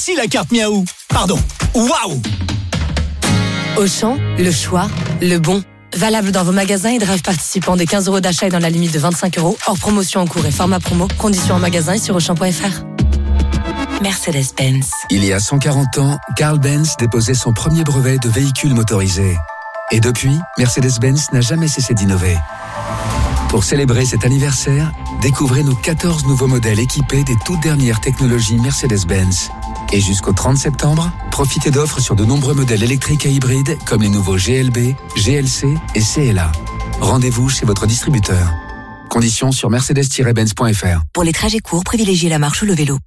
aussi la carte Miaou. Pardon, waouh. Auchan, le choix, le bon. Valable dans vos magasins et drive participants des 15 € d'achat et dans la limite de 25 €. Hors promotion en cours et format promo. Conditions en magasin et sur Auchan.fr. Mercedes-Benz. Il y a 140 ans, Carl Benz déposait son premier brevet de véhicule motorisé. Et depuis, Mercedes-Benz n'a jamais cessé d'innover. Pour célébrer cet anniversaire, découvrez nos 14 nouveaux modèles équipés des toutes dernières technologies Mercedes-Benz. Et jusqu'au 30 septembre, profitez d'offres sur de nombreux modèles électriques et hybrides comme les nouveaux GLB, GLC et CLA. Rendez-vous chez votre distributeur. Conditions sur mercedes-benz.fr. Pour les trajets courts, privilégiez la marche ou le vélo.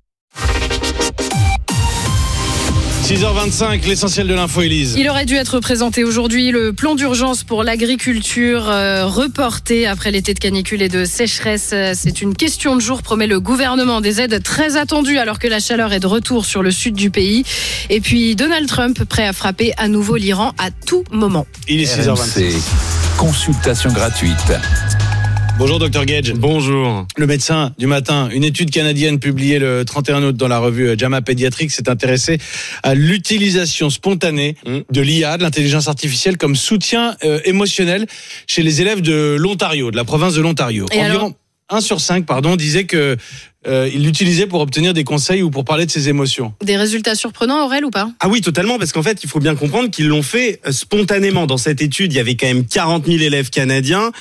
6h25, l'essentiel de l'info, Élise. Il aurait dû être présenté aujourd'hui le plan d'urgence pour l'agriculture reporté après l'été de canicule et de sécheresse. C'est une question de jour, promet le gouvernement. Des aides très attendues alors que la chaleur est de retour sur le sud du pays. Et puis Donald Trump prêt à frapper à nouveau l'Iran à tout moment. Il est 6h25. Consultation gratuite. Bonjour Dr Gage. Bonjour. Le médecin du matin, une étude canadienne publiée le 31 août dans la revue JAMA Pédiatrique s'est intéressée à l'utilisation spontanée de l'IA, de l'intelligence artificielle, comme soutien émotionnel chez les élèves de l'Ontario, de la province de l'Ontario. Et environ 1 sur 5, disait que il l'utilisait pour obtenir des conseils ou pour parler de ses émotions. Des résultats surprenants, Aurel, ou pas ? Ah oui, totalement, parce qu'en fait, il faut bien comprendre qu'ils l'ont fait spontanément. Dans cette étude, il y avait quand même 40 000 élèves canadiens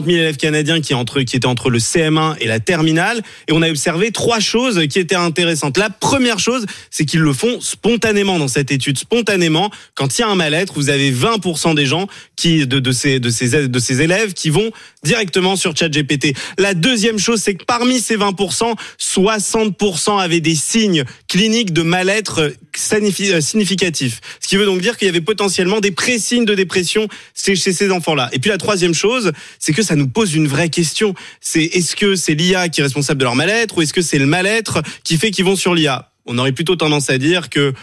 qui étaient entre le CM1 et la terminale, et on a observé 3 choses qui étaient intéressantes. La première chose, c'est qu'ils le font spontanément dans cette étude. Spontanément, quand il y a un mal-être, vous avez 20% des gens de ces élèves qui vont directement sur ChatGPT. La deuxième chose, c'est que parmi ces 20%, 60% avaient des signes cliniques de mal-être significatifs. Ce qui veut donc dire qu'il y avait potentiellement des présignes de dépression chez ces enfants-là. Et puis la troisième chose, c'est que ça nous pose une vraie question. Est-ce que c'est l'IA qui est responsable de leur mal-être ou est-ce que c'est le mal-être qui fait qu'ils vont sur l'IA ? On aurait plutôt tendance à dire que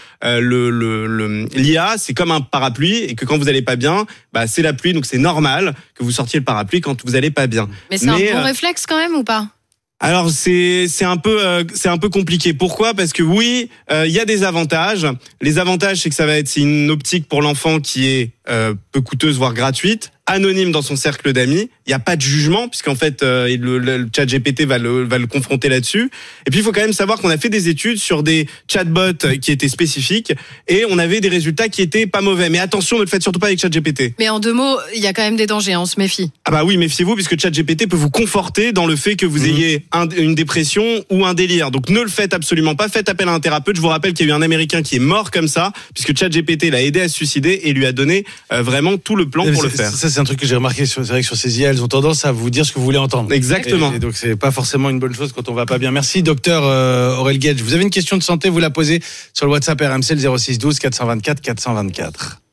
l'IA, c'est comme un parapluie et que quand vous allez pas bien, c'est la pluie, donc c'est normal que vous sortiez le parapluie quand vous allez pas bien. Mais c'est un bon réflexe quand même ou pas ? Alors c'est un peu compliqué. Pourquoi ? Parce que oui, il y a des avantages. Les avantages, c'est que c'est une optique pour l'enfant qui est peu coûteuse, voire gratuite, anonyme dans son cercle d'amis. Il n'y a pas de jugement puisqu'en fait le ChatGPT va le confronter là-dessus. Et puis il faut quand même savoir qu'on a fait des études sur des chatbots qui étaient spécifiques et on avait des résultats qui étaient pas mauvais. Mais attention, ne le faites surtout pas avec ChatGPT. Mais en 2 mots, il y a quand même des dangers, on se méfie. Ah bah oui, méfiez-vous puisque ChatGPT peut vous conforter dans le fait que vous ayez une dépression ou un délire. Donc ne le faites absolument pas. Faites appel à un thérapeute. Je vous rappelle qu'il y a eu un Américain qui est mort comme ça puisque ChatGPT l'a aidé à se suicider et lui a donné vraiment tout le plan pour le faire. Ça, c'est un truc que j'ai remarqué. C'est vrai que sur ces IA, elles ont tendance à vous dire ce que vous voulez entendre. Exactement. Et donc, c'est pas forcément une bonne chose quand on va pas bien. Merci, docteur Aurel Gage. Vous avez une question de santé, vous la posez sur le WhatsApp RMC, le 06 12 424 424.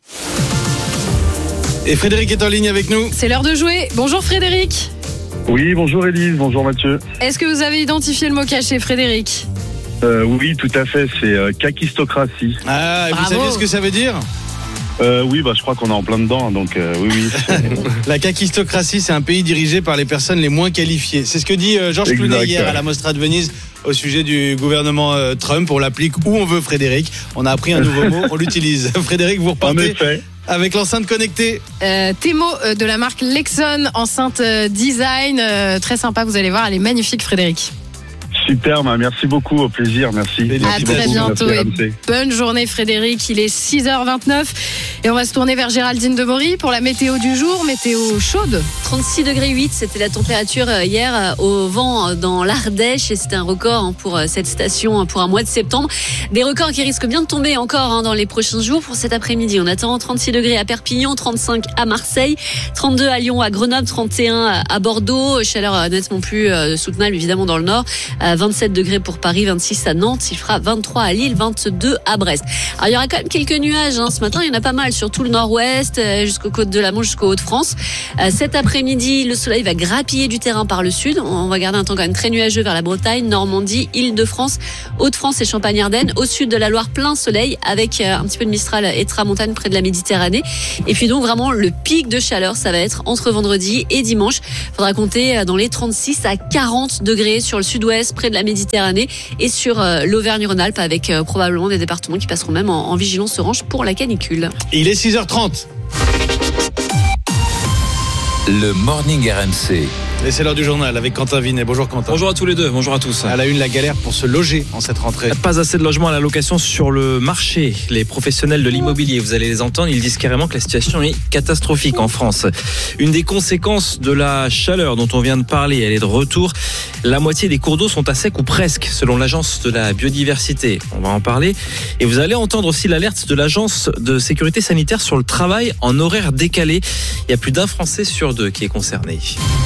Et Frédéric est en ligne avec nous. C'est l'heure de jouer. Bonjour Frédéric. Oui, bonjour Élise, bonjour Mathieu. Est-ce que vous avez identifié le mot caché, Frédéric ? Oui, tout à fait, c'est kakistocratie. Ah, vous savez ce que ça veut dire ? Oui, je crois qu'on est en plein dedans, donc oui. La kakistocratie, c'est un pays dirigé par les personnes les moins qualifiées. C'est ce que dit Georges Clooney hier à la Mostra de Venise au sujet du gouvernement Trump. On l'applique où on veut, Frédéric. On a appris un nouveau mot, on l'utilise. Frédéric, vous repartez avec l'enceinte connectée. Temo de la marque Lexon, enceinte design, très sympa, vous allez voir, elle est magnifique, Frédéric. Super, merci beaucoup, au plaisir, merci. À très bientôt et bonne journée Frédéric, il est 6h29 et on va se tourner vers Géraldine Demory pour la météo du jour, météo chaude. 36,8 , c'était la température hier au vent dans l'Ardèche et c'était un record pour cette station pour un mois de septembre. Des records qui risquent bien de tomber encore dans les prochains jours. Pour cet après-midi, on attend 36 degrés à Perpignan, 35 à Marseille, 32 à Lyon, à Grenoble, 31 à Bordeaux, chaleur nettement plus soutenable évidemment dans le nord. 27 degrés pour Paris, 26 à Nantes, il fera 23 à Lille, 22 à Brest. Alors il y aura quand même quelques nuages ce matin, il y en a pas mal sur tout le nord-ouest, jusqu'aux côtes de la Manche, jusqu'aux Hauts-de-France. Cet après-midi, le soleil va grappiller du terrain par le sud. On va garder un temps quand même très nuageux vers la Bretagne, Normandie, Île-de-France, Hauts-de-France et Champagne-Ardenne. Au sud de la Loire, plein soleil avec un petit peu de Mistral et tramontane près de la Méditerranée. Et puis donc vraiment le pic de chaleur, ça va être entre vendredi et dimanche. Il faudra compter dans les 36 à 40 degrés sur le sud-ouest, près près de la Méditerranée et sur l'Auvergne-Rhône-Alpes, avec probablement des départements qui passeront même en vigilance orange pour la canicule. Il est 6h30. Le Morning RMC. Et c'est l'heure du journal avec Quentin Vinet. Bonjour Quentin. Bonjour à tous les deux, bonjour à tous. À la une, la galère pour se loger en cette rentrée. Pas assez de logements à la location sur le marché. Les professionnels de l'immobilier, vous allez les entendre, ils disent carrément que la situation est catastrophique en France. Une des conséquences de la chaleur dont on vient de parler, elle est de retour. La moitié des cours d'eau sont à sec ou presque, selon l'agence de la biodiversité. On va en parler. Et vous allez entendre aussi l'alerte de l'agence de sécurité sanitaire sur le travail en horaire décalé. Il y a plus d'un Français sur deux qui est concerné.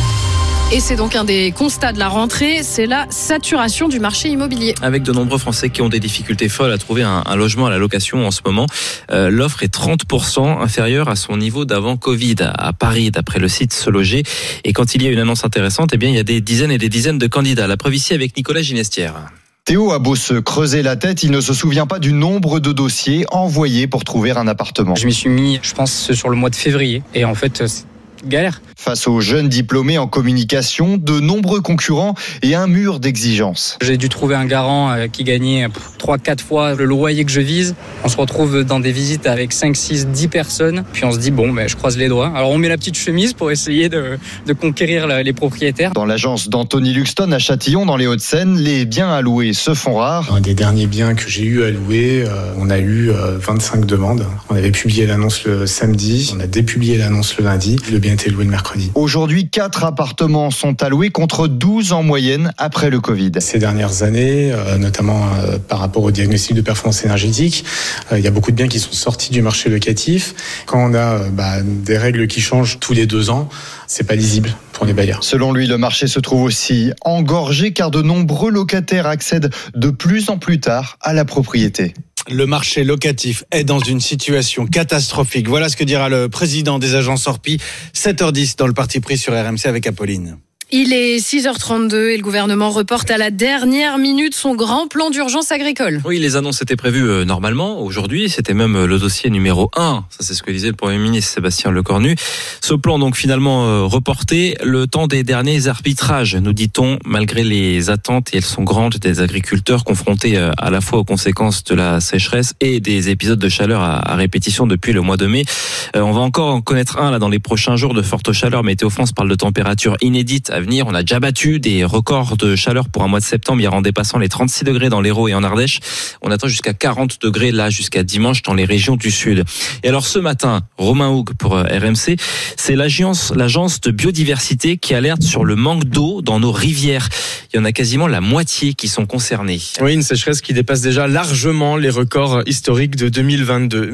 Et c'est donc un des constats de la rentrée, c'est la saturation du marché immobilier. Avec de nombreux Français qui ont des difficultés folles à trouver un logement à la location en ce moment. L'offre est 30% inférieure à son niveau d'avant Covid à Paris, d'après le site Se Loger. Et quand il y a une annonce intéressante, eh bien, il y a des dizaines et des dizaines de candidats. La preuve ici avec Nicolas Ginestière. Théo a beau se creuser la tête, il ne se souvient pas du nombre de dossiers envoyés pour trouver un appartement. Je m'y suis mis, je pense, sur le mois de février. Et en fait, c'est galère. Face aux jeunes diplômés en communication, de nombreux concurrents et un mur d'exigences. J'ai dû trouver un garant qui gagnait 3-4 fois le loyer que je vise. On se retrouve dans des visites avec 5, 6, 10 personnes. Puis on se dit, je croise les doigts. Alors on met la petite chemise pour essayer de conquérir les propriétaires. Dans l'agence d'Anthony Luxton à Châtillon, dans les Hauts-de-Seine, les biens à louer se font rares. Un des derniers biens que j'ai eu à louer, on a eu 25 demandes. On avait publié l'annonce le samedi, on a dépublié l'annonce le lundi. Le bien était loué le mercredi. Aujourd'hui, 4 appartements sont à louer contre 12 en moyenne après le Covid. Ces dernières années, notamment par rapport au diagnostic de performance énergétique, il y a beaucoup de biens qui sont sortis du marché locatif. Quand on a des règles qui changent tous les 2 ans, c'est pas lisible pour les bailleurs. Selon lui, le marché se trouve aussi engorgé car de nombreux locataires accèdent de plus en plus tard à la propriété. Le marché locatif est dans une situation catastrophique. Voilà ce que dira le président des agences Orpi, 7h10 dans le parti pris sur RMC avec Apolline. Il est 6h32 et le gouvernement reporte à la dernière minute son grand plan d'urgence agricole. Oui, les annonces étaient prévues normalement aujourd'hui. C'était même le dossier numéro 1. Ça, c'est ce que disait le Premier ministre Sébastien Lecornu. Ce plan, donc, finalement reporté le temps des derniers arbitrages, nous dit-on, malgré les attentes, et elles sont grandes, des agriculteurs confrontés à la fois aux conséquences de la sécheresse et des épisodes de chaleur à répétition depuis le mois de mai. On va encore en connaître un là dans les prochains jours de forte chaleur. Météo France parle de températures inédites à venir. On a déjà battu des records de chaleur pour un mois de septembre hier en dépassant les 36 degrés dans l'Hérault et en Ardèche. On attend jusqu'à 40 degrés là jusqu'à dimanche dans les régions du sud. Et alors ce matin, Romain Houg pour RMC, c'est l'agence de biodiversité qui alerte sur le manque d'eau dans nos rivières. Il y en a quasiment la moitié qui sont concernés. Oui, une sécheresse qui dépasse déjà largement les records historiques de 2022.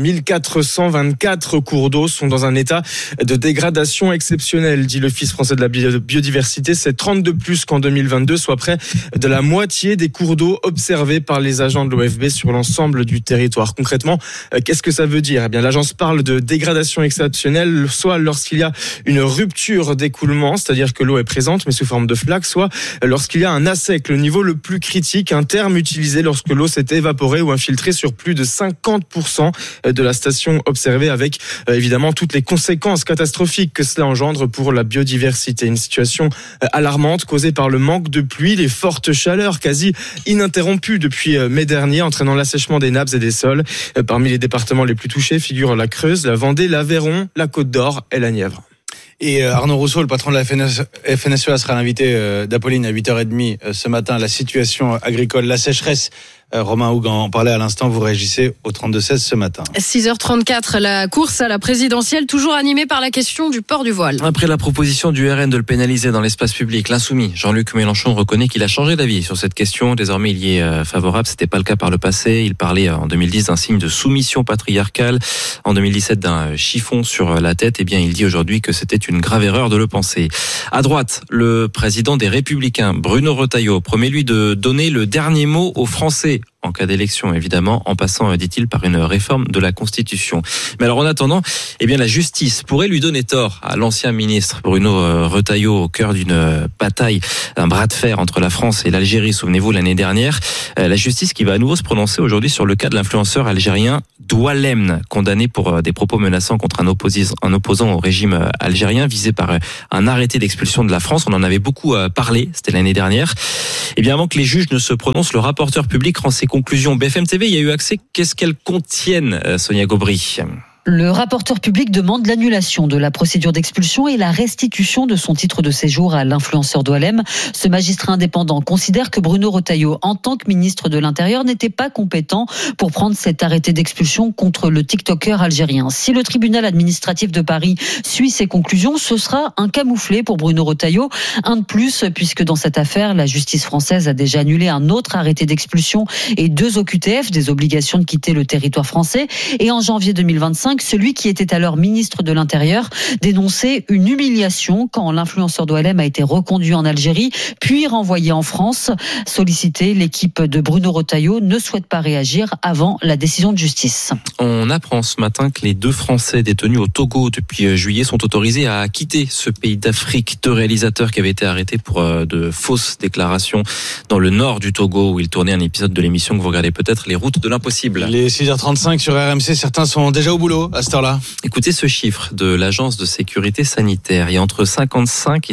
1424 cours d'eau sont dans un état de dégradation exceptionnelle, dit l'Office français de la biodiversité. C'est 32 plus qu'en 2022, soit près de la moitié des cours d'eau observés par les agents de l'OFB sur l'ensemble du territoire. Concrètement, qu'est-ce que ça veut dire ? Eh bien, l'agence parle de dégradation exceptionnelle, soit lorsqu'il y a une rupture d'écoulement, c'est-à-dire que l'eau est présente mais sous forme de flaque, soit lorsqu'il y a un assec, le niveau le plus critique, un terme utilisé lorsque l'eau s'est évaporée ou infiltrée sur plus de 50% de la station observée, avec évidemment toutes les conséquences catastrophiques que cela engendre pour la biodiversité. Une situation alarmante causée par le manque de pluie, les fortes chaleurs quasi ininterrompues depuis mai dernier, entraînant l'assèchement des nappes et des sols. Parmi les départements les plus touchés figurent la Creuse, la Vendée, l'Aveyron, la Côte d'Or et la Nièvre. Et Arnaud Rousseau, le patron de la FNSEA, sera l'invité d'Apolline à 8h30 ce matin. La situation agricole, la sécheresse. Romain Houg en parlait à l'instant, vous réagissez au 32-16 ce matin. 6h34, la course à la présidentielle, toujours animée par la question du port du voile. Après la proposition du RN de le pénaliser dans l'espace public, l'insoumis Jean-Luc Mélenchon reconnaît qu'il a changé d'avis sur cette question. Désormais, il y est favorable. C'était pas le cas par le passé. Il parlait en 2010 d'un signe de soumission patriarcale, en 2017 d'un chiffon sur la tête. Eh bien, il dit aujourd'hui que c'était une grave erreur de le penser. À droite, le président des Républicains, Bruno Retailleau, promet lui de donner le dernier mot aux Français en cas d'élection, évidemment, en passant, dit-il, par une réforme de la Constitution. Mais alors, en attendant, eh bien, la justice pourrait lui donner tort à l'ancien ministre Bruno Retailleau, au cœur d'une bataille, un bras de fer entre la France et l'Algérie, souvenez-vous, l'année dernière. La justice qui va à nouveau se prononcer aujourd'hui sur le cas de l'influenceur algérien Doualem, condamné pour des propos menaçants contre un opposant au régime algérien, visé par un arrêté d'expulsion de la France. On en avait beaucoup parlé, c'était l'année dernière. Et bien avant que les juges ne se prononcent, le rapporteur public rend ses conclusions. BFM TV y a eu accès. Qu'est-ce qu'elles contiennent, Sonia Gobry ? Le rapporteur public demande l'annulation de la procédure d'expulsion et la restitution de son titre de séjour à l'influenceur Doualem. Ce magistrat indépendant considère que Bruno Retailleau, en tant que ministre de l'Intérieur, n'était pas compétent pour prendre cet arrêté d'expulsion contre le TikToker algérien. Si le tribunal administratif de Paris suit ses conclusions, ce sera un camouflet pour Bruno Retailleau. Un de plus, puisque dans cette affaire, la justice française a déjà annulé un autre arrêté d'expulsion et 2 OQTF, des obligations de quitter le territoire français. Et en janvier 2025, celui qui était alors ministre de l'Intérieur dénonçait une humiliation quand l'influenceur Doualem a été reconduit en Algérie, puis renvoyé en France. Sollicité, l'équipe de Bruno Retailleau ne souhaite pas réagir avant la décision de justice. On apprend ce matin que les 2 Français détenus au Togo depuis juillet sont autorisés à quitter ce pays d'Afrique. 2 réalisateurs qui avaient été arrêtés pour de fausses déclarations dans le nord du Togo, où ils tournaient un épisode de l'émission que vous regardez peut-être, Les Routes de l'Impossible. Il est 6h35 sur RMC, certains sont déjà au boulot à cette heure-là. Écoutez ce chiffre de l'Agence de sécurité sanitaire. Il y a entre 55 et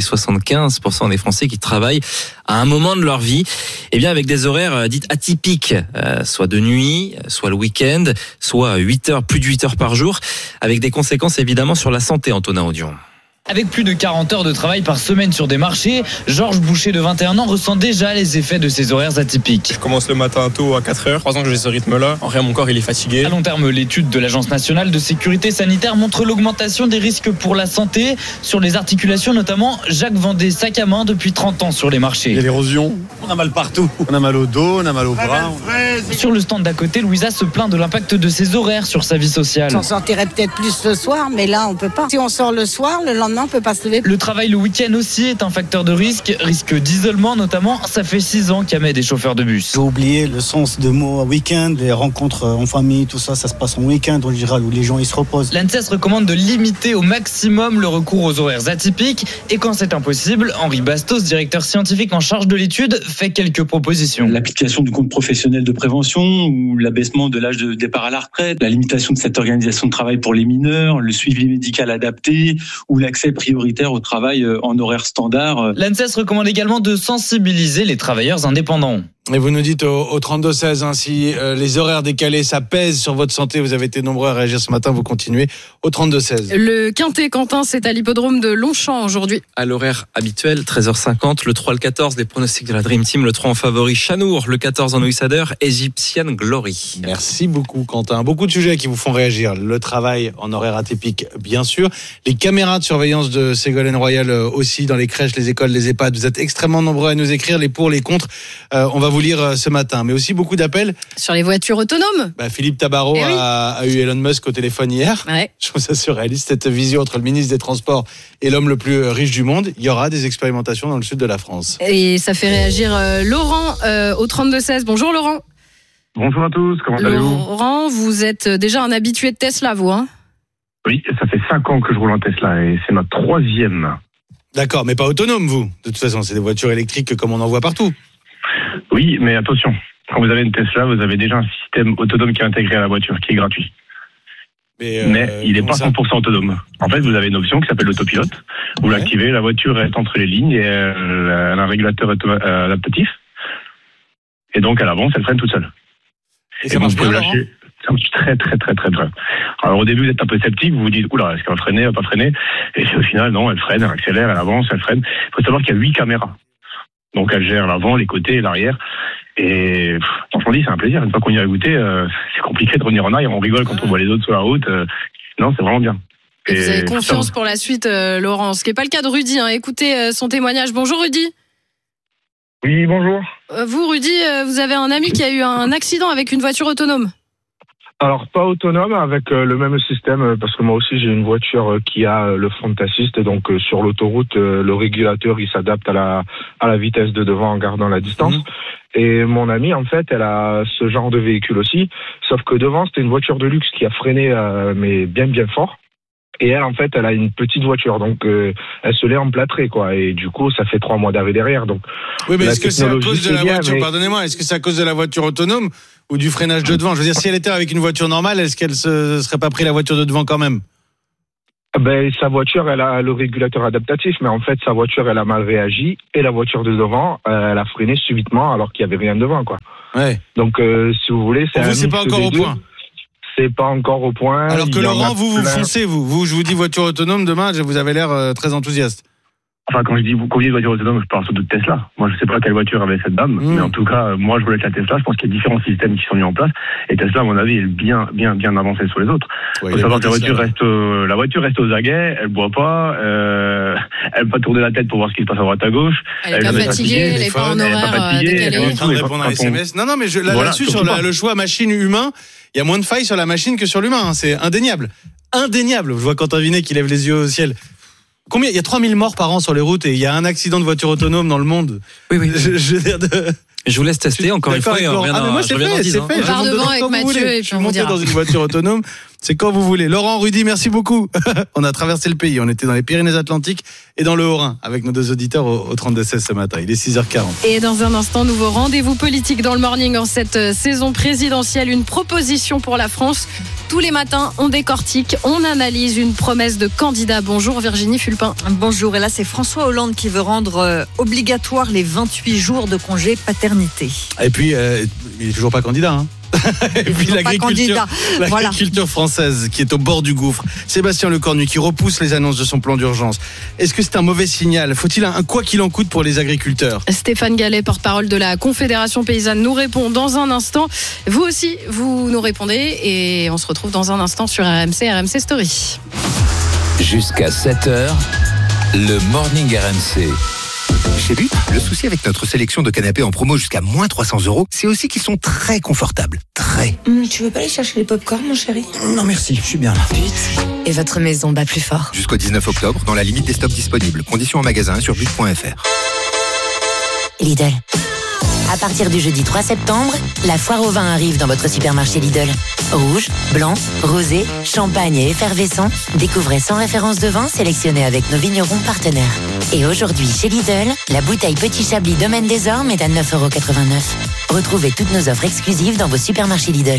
75% des Français qui travaillent à un moment de leur vie, eh bien avec des horaires dits atypiques, soit de nuit, soit le week-end, soit 8 heures, plus de 8 heures par jour, avec des conséquences évidemment sur la santé, Antonin Audion. Avec plus de 40 heures de travail par semaine sur des marchés, Georges Boucher de 21 ans ressent déjà les effets de ces horaires atypiques. Je commence le matin tôt à 4 heures. 3 ans que j'ai ce rythme-là. En rien, mon corps il est fatigué. À long terme, l'étude de l'Agence nationale de sécurité sanitaire montre l'augmentation des risques pour la santé, sur les articulations notamment. Jacques vend des sacs à main depuis 30 ans sur les marchés. Il y a l'érosion, on a mal partout. On a mal au dos, on a mal au bras. Sur le stand d'à côté, Louisa se plaint de l'impact de ces horaires sur sa vie sociale. On sortirait peut-être plus le soir, mais là on peut pas. Si on sort le soir, le lendemain on peut pas se lever. Le travail le week-end aussi est un facteur de risque d'isolement notamment. Ça fait 6 ans qu'Ahmed est chauffeur de bus. J'ai oublié le sens de mot week-end, les rencontres en famille, tout ça, ça se passe en week-end en général où les gens ils se reposent. L'ANSES recommande de limiter au maximum le recours aux horaires atypiques et quand c'est impossible, Henri Bastos, directeur scientifique en charge de l'étude, fait quelques propositions. L'application du compte professionnel de prévention ou l'abaissement de l'âge de départ à la retraite, la limitation de cette organisation de travail pour les mineurs, le suivi médical adapté ou l'accès prioritaire au travail en horaire standard. L'ANSES recommande également de sensibiliser les travailleurs indépendants. Et vous nous dites au 32-16, si les horaires décalés, ça pèse sur votre santé. Vous avez été nombreux à réagir ce matin, vous continuez au 32-16. Le Quintet, Quentin, c'est à l'hippodrome de Longchamp aujourd'hui. À l'horaire habituel, 13h50, le 3, le 14, les pronostics de la Dream Team, le 3 en favori, Chanour, le 14 en Ouissader, Egyptian Glory. Merci beaucoup Quentin. Beaucoup de sujets qui vous font réagir. Le travail en horaire atypique, bien sûr. Les caméras de surveillance de Ségolène Royal aussi, dans les crèches, les écoles, les EHPAD. Vous êtes extrêmement nombreux à nous écrire les pour, les contre. On va vous lire ce matin, mais aussi beaucoup d'appels sur les voitures autonomes. Philippe Tabarot a eu Elon Musk au téléphone hier. Ouais. Je trouve ça surréaliste, cette vision entre le ministre des Transports et l'homme le plus riche du monde. Il y aura des expérimentations dans le sud de la France. Et ça fait réagir Laurent au 32-16. Bonjour Laurent. Bonjour à tous, comment allez-vous ? Laurent, vous êtes déjà un habitué de Tesla, vous, hein ? Oui, ça fait 5 ans que je roule en Tesla et c'est ma 3e. D'accord, mais pas autonome, vous. De toute façon, c'est des voitures électriques comme on en voit partout. Oui, mais attention, quand vous avez une Tesla, vous avez déjà un système autonome qui est intégré à la voiture, qui est gratuit. Mais il n'est pas 100% autonome. En fait, vous avez une option qui s'appelle l'autopilote. Vous l'activez, la voiture reste entre les lignes et elle a un régulateur adaptatif. Et donc, elle avance, elle freine toute seule. Et ça marche bien, lâcher. Ça marche très, très, très, très bien. Alors, au début, vous êtes un peu sceptique, vous vous dites, oula, est-ce qu'elle va freiner, elle va pas freiner? Et au final, non, elle freine, elle accélère, elle avance, elle freine. Il faut savoir qu'il y a 8 caméras. Donc, elle gère l'avant, les côtés et l'arrière. Et franchement dit, c'est un plaisir. Une fois qu'on y a goûté, c'est compliqué de revenir en arrière. On rigole quand on voit les autres sur la route. Non, c'est vraiment bien. Et vous avez confiance pour la suite, Laurent. Ce qui n'est pas le cas de Rudy. Écoutez son témoignage. Bonjour Rudy. Oui, bonjour. Vous, Rudy, vous avez un ami qui a eu un accident avec une voiture autonome. Alors, pas autonome, avec le même système, parce que moi aussi j'ai une voiture qui a le front assist, et donc sur l'autoroute, le régulateur il s'adapte à la vitesse de devant en gardant la distance. Et mon amie, en fait, elle a ce genre de véhicule aussi, sauf que devant c'était une voiture de luxe qui a freiné, mais bien fort. Et elle, en fait, elle a une petite voiture, donc elle se l'est emplâtrée, quoi. Et du coup, ça fait 3 mois d'arrêt derrière. Donc, oui, mais est-ce que c'est à cause de la voiture, pardonnez-moi, est-ce que c'est à cause de la voiture autonome ou du freinage de devant? Je veux dire, si elle était avec une voiture normale, est-ce qu'elle se serait pas pris la voiture de devant quand même? Ben, sa voiture, elle a le régulateur adaptatif, mais en fait, sa voiture, elle a mal réagi, et la voiture de devant, elle a freiné subitement alors qu'il y avait rien devant, quoi. Ouais. Donc, si vous voulez, c'est c'est pas encore au point. C'est pas encore au point. Alors que Laurent, vous foncez, vous, je vous dis voiture autonome demain, vous avez l'air très enthousiaste. Enfin, quand je dis voiture autonome, je parle surtout de Tesla. Moi, je sais pas quelle voiture avait cette dame, mais en tout cas, moi, je voulais la Tesla. Je pense qu'il y a différents systèmes qui sont mis en place. Et Tesla, à mon avis, est bien avancée sur les autres. Il faut savoir que la voiture reste aux aguets, elle boit pas, elle va tourner la tête pour voir ce qui se passe à droite à gauche. Elle est pas fatiguée, elle est pas en horaire décalé. Elle est en train de répondre à SMS. Non, mais là-dessus, sur le choix machine-humain, il y a moins de failles sur la machine que sur l'humain. C'est indéniable. Indéniable. Je vois Quentin Vinet qui lève les yeux au ciel. Combien? Il y a 3000 morts par an sur les routes et il y a un accident de voiture autonome dans le monde. Oui. Je veux dire je vous laisse tester encore une fois. Mais moi, c'est fait. On part devant avec Mathieu et puis on vous dira. Dans une voiture autonome, c'est quand vous voulez. Laurent, Rudy, merci beaucoup. On a traversé le pays. On était dans les Pyrénées-Atlantiques et dans le Haut-Rhin avec nos 2 auditeurs au 32-16 ce matin. Il est 6h40. Et dans un instant, nouveau rendez-vous politique dans le Morning en cette saison présidentielle. Une proposition pour la France. Tous les matins, on décortique, on analyse une promesse de candidat. Bonjour Virginie Fulpin. Bonjour. Et là, c'est François Hollande qui veut rendre obligatoire les 28 jours de congé paternité. Et puis, il est toujours pas candidat, hein. Et puis l'agriculture française qui est au bord du gouffre. Sébastien Lecornu qui repousse les annonces de son plan d'urgence. Est-ce que c'est un mauvais signal? Faut-il un quoi qu'il en coûte pour les agriculteurs? Stéphane Gallet, porte-parole de la Confédération paysanne, nous répond dans un instant. Vous aussi, vous nous répondez et on se retrouve dans un instant sur RMC Story. Jusqu'à 7h, le Morning RMC. Chez But, le souci avec notre sélection de canapés en promo jusqu'à moins 300 €, c'est aussi qu'ils sont très confortables. Très. Tu veux pas aller chercher les pop-corn, mon chéri? Non merci, je suis bien là. But. Et votre maison bat plus fort. Jusqu'au 19 octobre, dans la limite des stocks disponibles. Conditions en magasin sur but.fr. Lidl. À partir du jeudi 3 septembre, la foire au vin arrive dans votre supermarché Lidl. Rouge, blanc, rosé, champagne et effervescent. Découvrez 100 références de vin sélectionnées avec nos vignerons partenaires. Et aujourd'hui, chez Lidl, la bouteille Petit Chablis Domaine des Ormes est à 9,89 €. Retrouvez toutes nos offres exclusives dans vos supermarchés Lidl.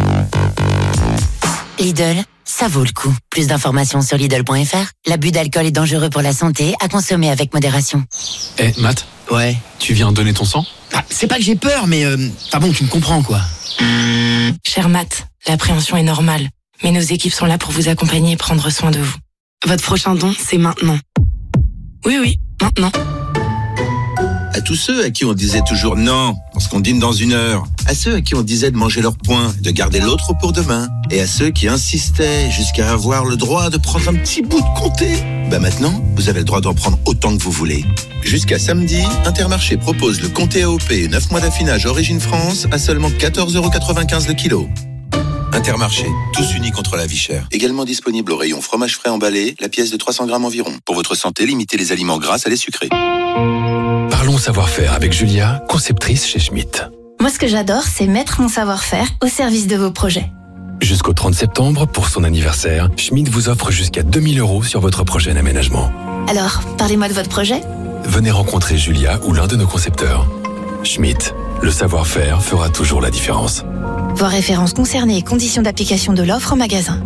Lidl, ça vaut le coup. Plus d'informations sur Lidl.fr. L'abus d'alcool est dangereux pour la santé, à consommer avec modération. Matt. Ouais. Tu viens donner ton sang? C'est pas que j'ai peur, mais bon, tu me comprends quoi. Cher Matt, l'appréhension est normale, mais nos équipes sont là pour vous accompagner et prendre soin de vous. Votre prochain don, c'est maintenant. Oui, maintenant. À tous ceux à qui on disait toujours non, lorsqu'on dîne dans 1 heure. À ceux à qui on disait de manger leur pain, de garder l'autre pour demain. Et à ceux qui insistaient jusqu'à avoir le droit de prendre un petit bout de comté. Maintenant, vous avez le droit d'en prendre autant que vous voulez. Jusqu'à samedi, Intermarché propose le comté AOP 9 mois d'affinage Origine France à seulement 14,95 € le kilo. Intermarché, tous unis contre la vie chère. Également disponible au rayon fromage frais emballé, la pièce de 300 grammes environ. Pour votre santé, limitez les aliments gras à les sucrés. Parlons savoir-faire avec Julia, conceptrice chez Schmitt. Moi, ce que j'adore, c'est mettre mon savoir-faire au service de vos projets. Jusqu'au 30 septembre, pour son anniversaire, Schmitt vous offre jusqu'à 2 000 € sur votre projet d'aménagement. Alors, parlez-moi de votre projet. Venez rencontrer Julia ou l'un de nos concepteurs. Schmitt, le savoir-faire fera toujours la différence. Voir références concernées et conditions d'application de l'offre en magasin.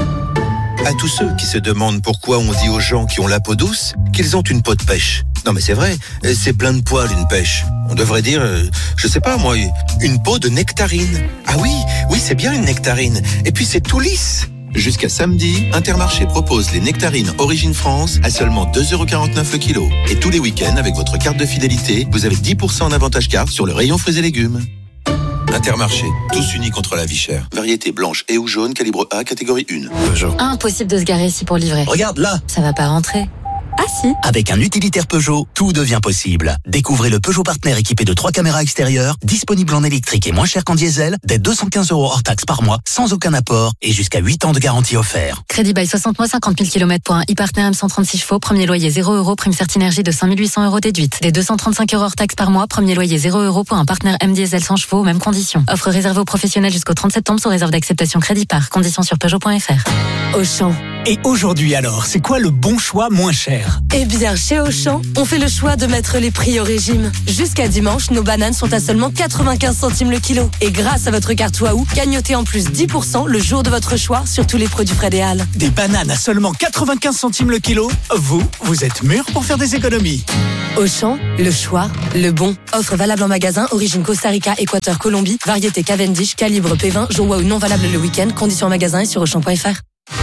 À tous ceux qui se demandent pourquoi on dit aux gens qui ont la peau douce qu'ils ont une peau de pêche. Non mais c'est vrai, c'est plein de poils une pêche. On devrait dire, je sais pas moi, une peau de nectarine. Ah oui, c'est bien une nectarine. Et puis c'est tout lisse. Jusqu'à samedi, Intermarché propose les nectarines Origine France à seulement 2,49 € le kilo. Et tous les week-ends, avec votre carte de fidélité, vous avez 10% en avantage carte sur le rayon fruits et légumes. Intermarché, tous unis contre la vie chère. Variété blanche et ou jaune, calibre A, catégorie 1. Impossible de se garer ici pour livrer. Regarde là. Ça va pas rentrer. Ah si. Avec un utilitaire Peugeot, tout devient possible. Découvrez le Peugeot Partner équipé de 3 caméras extérieures, disponible en électrique et moins cher qu'en diesel, dès 215 € hors taxe par mois, sans aucun apport et jusqu'à 8 ans de garantie offert. Crédit bail 60 mois, 50 000 km pour un e-Partner M136 chevaux, premier loyer 0 €, prime Certinergie de 5 800 € déduite. Dès 235 € hors taxe par mois, premier loyer 0 € pour un Partner M diesel 100 chevaux, mêmes conditions. Offre réservée aux professionnels jusqu'au 30 septembre sous réserve d'acceptation crédit par. Conditions sur Peugeot.fr. Auchan, Et aujourd'hui alors, c'est quoi le bon choix moins cher ? Eh bien, chez Auchan, on fait le choix de mettre les prix au régime. Jusqu'à dimanche, nos bananes sont à seulement 95 centimes le kilo. Et grâce à votre carte Waouh, gagnotez en plus 10% le jour de votre choix sur tous les produits Fred et Al. Des bananes à seulement 95 centimes le kilo ? Vous êtes mûrs pour faire des économies. Auchan, le choix, le bon. Offre valable en magasin, origine Costa Rica, Équateur, Colombie, variété Cavendish, calibre P20, jour Waouh non valable le week-end, conditions en magasin et sur auchan.fr.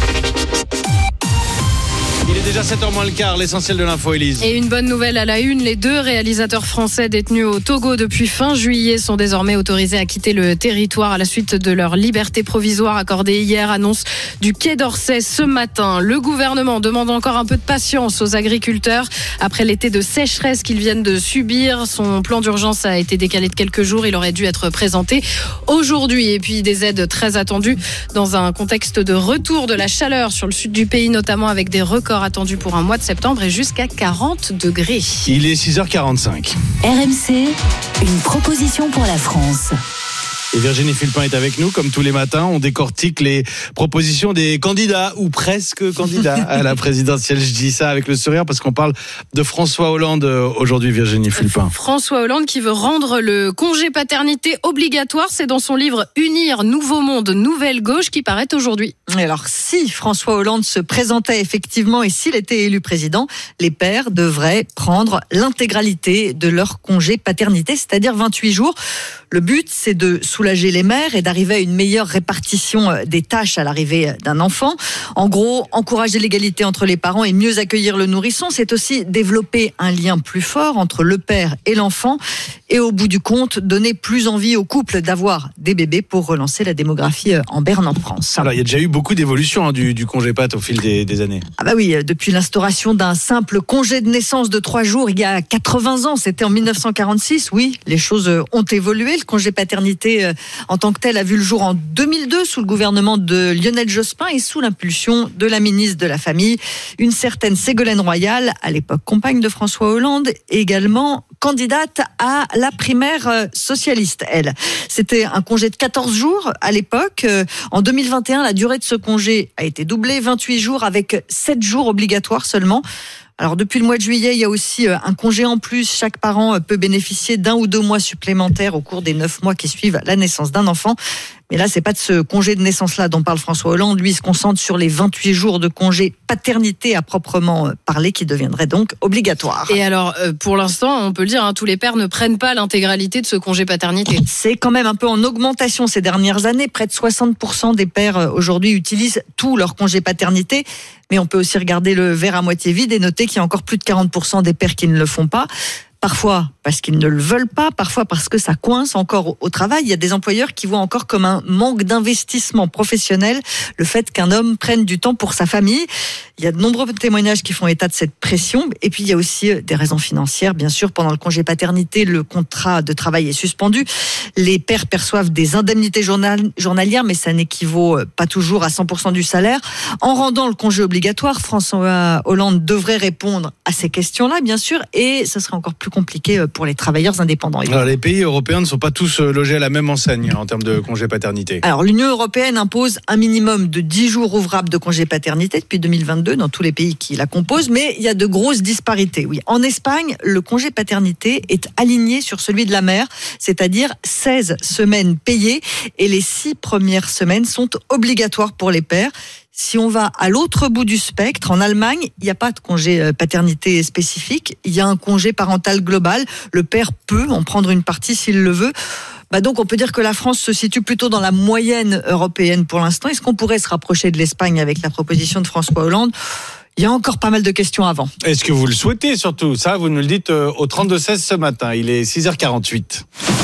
Il est déjà 7h moins le quart, l'essentiel de l'info, Élise. Et une bonne nouvelle à la une, les 2 réalisateurs français détenus au Togo depuis fin juillet sont désormais autorisés à quitter le territoire à la suite de leur liberté provisoire accordée hier, annonce du Quai d'Orsay ce matin. Le gouvernement demande encore un peu de patience aux agriculteurs. Après l'été de sécheresse qu'ils viennent de subir, son plan d'urgence a été décalé de quelques jours. Il aurait dû être présenté aujourd'hui. Et puis des aides très attendues dans un contexte de retour de la chaleur sur le sud du pays, notamment avec des records attendu pour un mois de septembre et jusqu'à 40 degrés. Il est 6h45. RMC, une proposition pour la France. Et Virginie Fulpin est avec nous, comme tous les matins. On décortique les propositions des candidats, ou presque candidats, à la présidentielle. Je dis ça avec le sourire parce qu'on parle de François Hollande aujourd'hui, Virginie Fulpin. François Hollande qui veut rendre le congé paternité obligatoire. C'est dans son livre « Unir Nouveau Monde, Nouvelle Gauche » qui paraît aujourd'hui. Alors, si François Hollande se présentait effectivement et s'il était élu président, les pères devraient prendre l'intégralité de leur congé paternité, c'est-à-dire 28 jours. Le but, c'est de soulager les mères et d'arriver à une meilleure répartition des tâches à l'arrivée d'un enfant. En gros, encourager l'égalité entre les parents et mieux accueillir le nourrisson, c'est aussi développer un lien plus fort entre le père et l'enfant et au bout du compte, donner plus envie aux couples d'avoir des bébés pour relancer la démographie en berne en France. Alors, il y a déjà eu beaucoup d'évolutions du congé pat au fil des années. Ah bah oui, depuis l'instauration d'un simple congé de naissance de 3 jours il y a 80 ans, c'était en 1946, oui, les choses ont évolué. Le congé paternité en tant que tel a vu le jour en 2002 sous le gouvernement de Lionel Jospin et sous l'impulsion de la ministre de la Famille, une certaine Ségolène Royal, à l'époque compagne de François Hollande, également candidate à la primaire socialiste, elle. C'était un congé de 14 jours à l'époque. En 2021, la durée de ce congé a été doublée, 28 jours avec 7 jours obligatoires seulement. Alors depuis le mois de juillet, il y a aussi un congé en plus. Chaque parent peut bénéficier d'1 ou 2 mois supplémentaires au cours des 9 mois qui suivent la naissance d'un enfant. Mais là, c'est pas de ce congé de naissance-là dont parle François Hollande. Lui, il se concentre sur les 28 jours de congé paternité à proprement parler qui deviendraient donc obligatoires. Et alors, pour l'instant, on peut le dire, tous les pères ne prennent pas l'intégralité de ce congé paternité. C'est quand même un peu en augmentation ces dernières années. Près de 60% des pères aujourd'hui utilisent tout leur congé paternité. Mais on peut aussi regarder le verre à moitié vide et noter qu'il y a encore plus de 40% des pères qui ne le font pas. Parfois parce qu'ils ne le veulent pas, parfois parce que ça coince encore au travail. Il y a des employeurs qui voient encore comme un manque d'investissement professionnel le fait qu'un homme prenne du temps pour sa famille. Il y a de nombreux témoignages qui font état de cette pression. Et puis il y a aussi des raisons financières. Bien sûr, pendant le congé paternité, le contrat de travail est suspendu. Les pères perçoivent des indemnités journalières, mais ça n'équivaut pas toujours à 100% du salaire. En rendant le congé obligatoire, François Hollande devrait répondre à ces questions-là, bien sûr, et ce serait encore plus compliqué pour les travailleurs indépendants. Alors, les pays européens ne sont pas tous logés à la même enseigne en termes de congé paternité. Alors, l'Union européenne impose un minimum de 10 jours ouvrables de congé paternité depuis 2022 dans tous les pays qui la composent, mais il y a de grosses disparités. Oui, en Espagne, le congé paternité est aligné sur celui de la mère, c'est-à-dire 16 semaines payées et les 6 premières semaines sont obligatoires pour les pères. Si on va à l'autre bout du spectre, en Allemagne, il n'y a pas de congé paternité spécifique. Il y a un congé parental global. Le père peut en prendre une partie s'il le veut. Donc on peut dire que la France se situe plutôt dans la moyenne européenne pour l'instant. Est-ce qu'on pourrait se rapprocher de l'Espagne avec la proposition de François Hollande ? Il y a encore pas mal de questions avant. Est-ce que vous le souhaitez surtout ? Ça, vous nous le dites au 32-16 ce matin. Il est 6h48.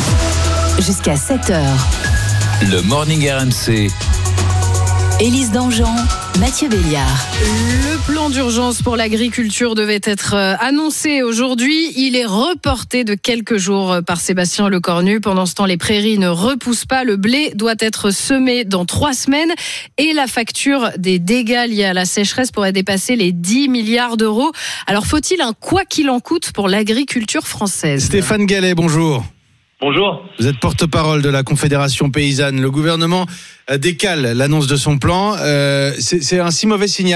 Jusqu'à 7h. Le Morning RMC. Élise Dangean, Mathieu Béliard. Le plan d'urgence pour l'agriculture devait être annoncé aujourd'hui. Il est reporté de quelques jours par Sébastien Lecornu. Pendant ce temps, les prairies ne repoussent pas. Le blé doit être semé dans 3 semaines. Et la facture des dégâts liés à la sécheresse pourrait dépasser les 10 milliards d'euros. Alors, faut-il un quoi qu'il en coûte pour l'agriculture française ? Stéphane Gallet, bonjour. Bonjour. Vous êtes porte-parole de la Confédération paysanne. Le gouvernement décale l'annonce de son plan. C'est un si mauvais signal ?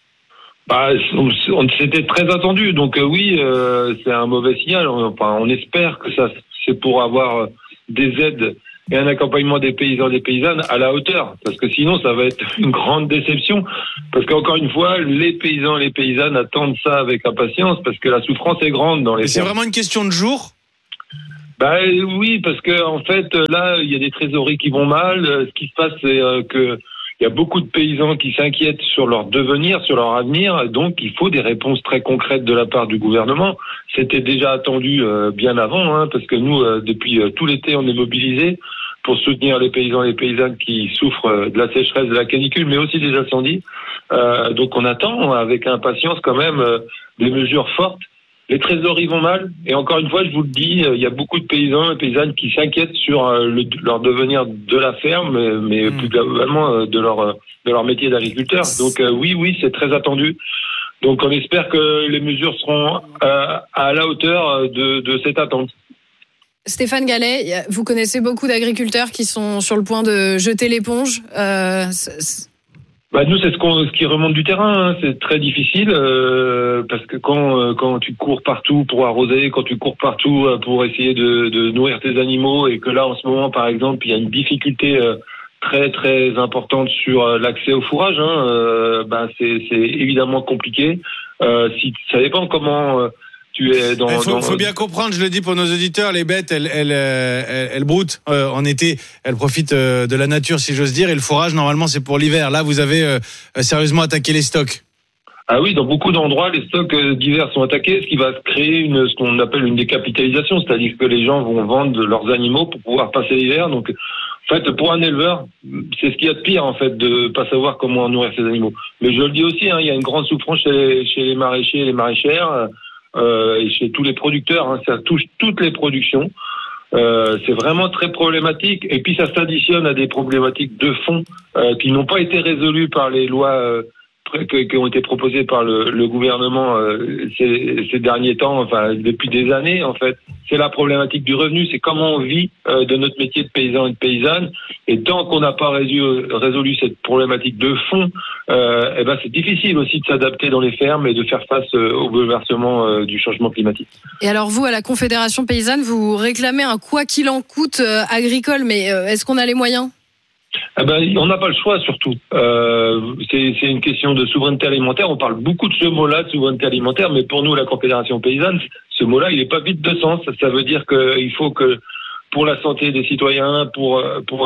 C'était très attendu. Donc oui, c'est un mauvais signal. Enfin, on espère que ça, c'est pour avoir des aides et un accompagnement des paysans et des paysannes à la hauteur. Parce que sinon, ça va être une grande déception. Parce qu'encore une fois, les paysans et les paysannes attendent ça avec impatience parce que la souffrance est grande dans les fermes. C'est vraiment une question de jours ? Oui, parce que en fait, là, il y a des trésoreries qui vont mal. Ce qui se passe, c'est que il y a beaucoup de paysans qui s'inquiètent sur leur devenir, sur leur avenir. Donc, il faut des réponses très concrètes de la part du gouvernement. C'était déjà attendu bien avant, parce que nous, depuis tout l'été, on est mobilisés pour soutenir les paysans et les paysannes qui souffrent de la sécheresse, de la canicule, mais aussi des incendies. Donc, on attend avec impatience quand même des mesures fortes. Les trésoreries vont mal, et encore une fois, je vous le dis, il y a beaucoup de paysans et paysannes qui s'inquiètent sur leur devenir de la ferme, mais plus globalement de leur métier d'agriculteur. Donc oui, c'est très attendu. Donc on espère que les mesures seront à la hauteur de cette attente. Stéphane Gallet, vous connaissez beaucoup d'agriculteurs qui sont sur le point de jeter l'éponge. Nous, c'est ce qui remonte du terrain. C'est très difficile parce que quand tu cours partout pour arroser, quand tu cours partout pour essayer de nourrir tes animaux, et que là, en ce moment, par exemple, il y a une difficulté très très importante sur l'accès au fourrage, c'est évidemment compliqué. Si ça dépend comment tu es dans. Il faut bien comprendre, je le dis pour nos auditeurs, les bêtes, elles broutent en été, elles profitent de la nature, si j'ose dire, et le fourrage, normalement, c'est pour l'hiver. Là, vous avez sérieusement attaqué les stocks. Ah oui, dans beaucoup d'endroits, les stocks d'hiver sont attaqués, ce qui va créer ce qu'on appelle une décapitalisation, c'est-à-dire que les gens vont vendre leurs animaux pour pouvoir passer l'hiver. Donc, en fait, pour un éleveur, c'est ce qu'il y a de pire, en fait, de pas savoir comment nourrir ses animaux. Mais je le dis aussi, il y a une grande souffrance chez les maraîchers et les maraîchères, et chez tous les producteurs, ça touche toutes les productions. C'est vraiment très problématique. Et puis ça s'additionne à des problématiques de fond qui n'ont pas été résolues par les lois qui ont été proposées par le gouvernement ces derniers temps, enfin depuis des années en fait. C'est la problématique du revenu, c'est comment on vit de notre métier de paysan et de paysanne. Et tant qu'on n'a pas résolu cette problématique de fond, c'est difficile aussi de s'adapter dans les fermes et de faire face au bouleversement du changement climatique. Et alors vous, à la Confédération paysanne, vous réclamez un quoi qu'il en coûte agricole, mais est-ce qu'on a les moyens ? On n'a pas le choix surtout. C'est une question de souveraineté alimentaire. On parle beaucoup de ce mot-là, de souveraineté alimentaire, mais pour nous, la Confédération paysanne, ce mot-là, il n'est pas vide de sens. Ça veut dire qu'il faut que, pour la santé des citoyens, pour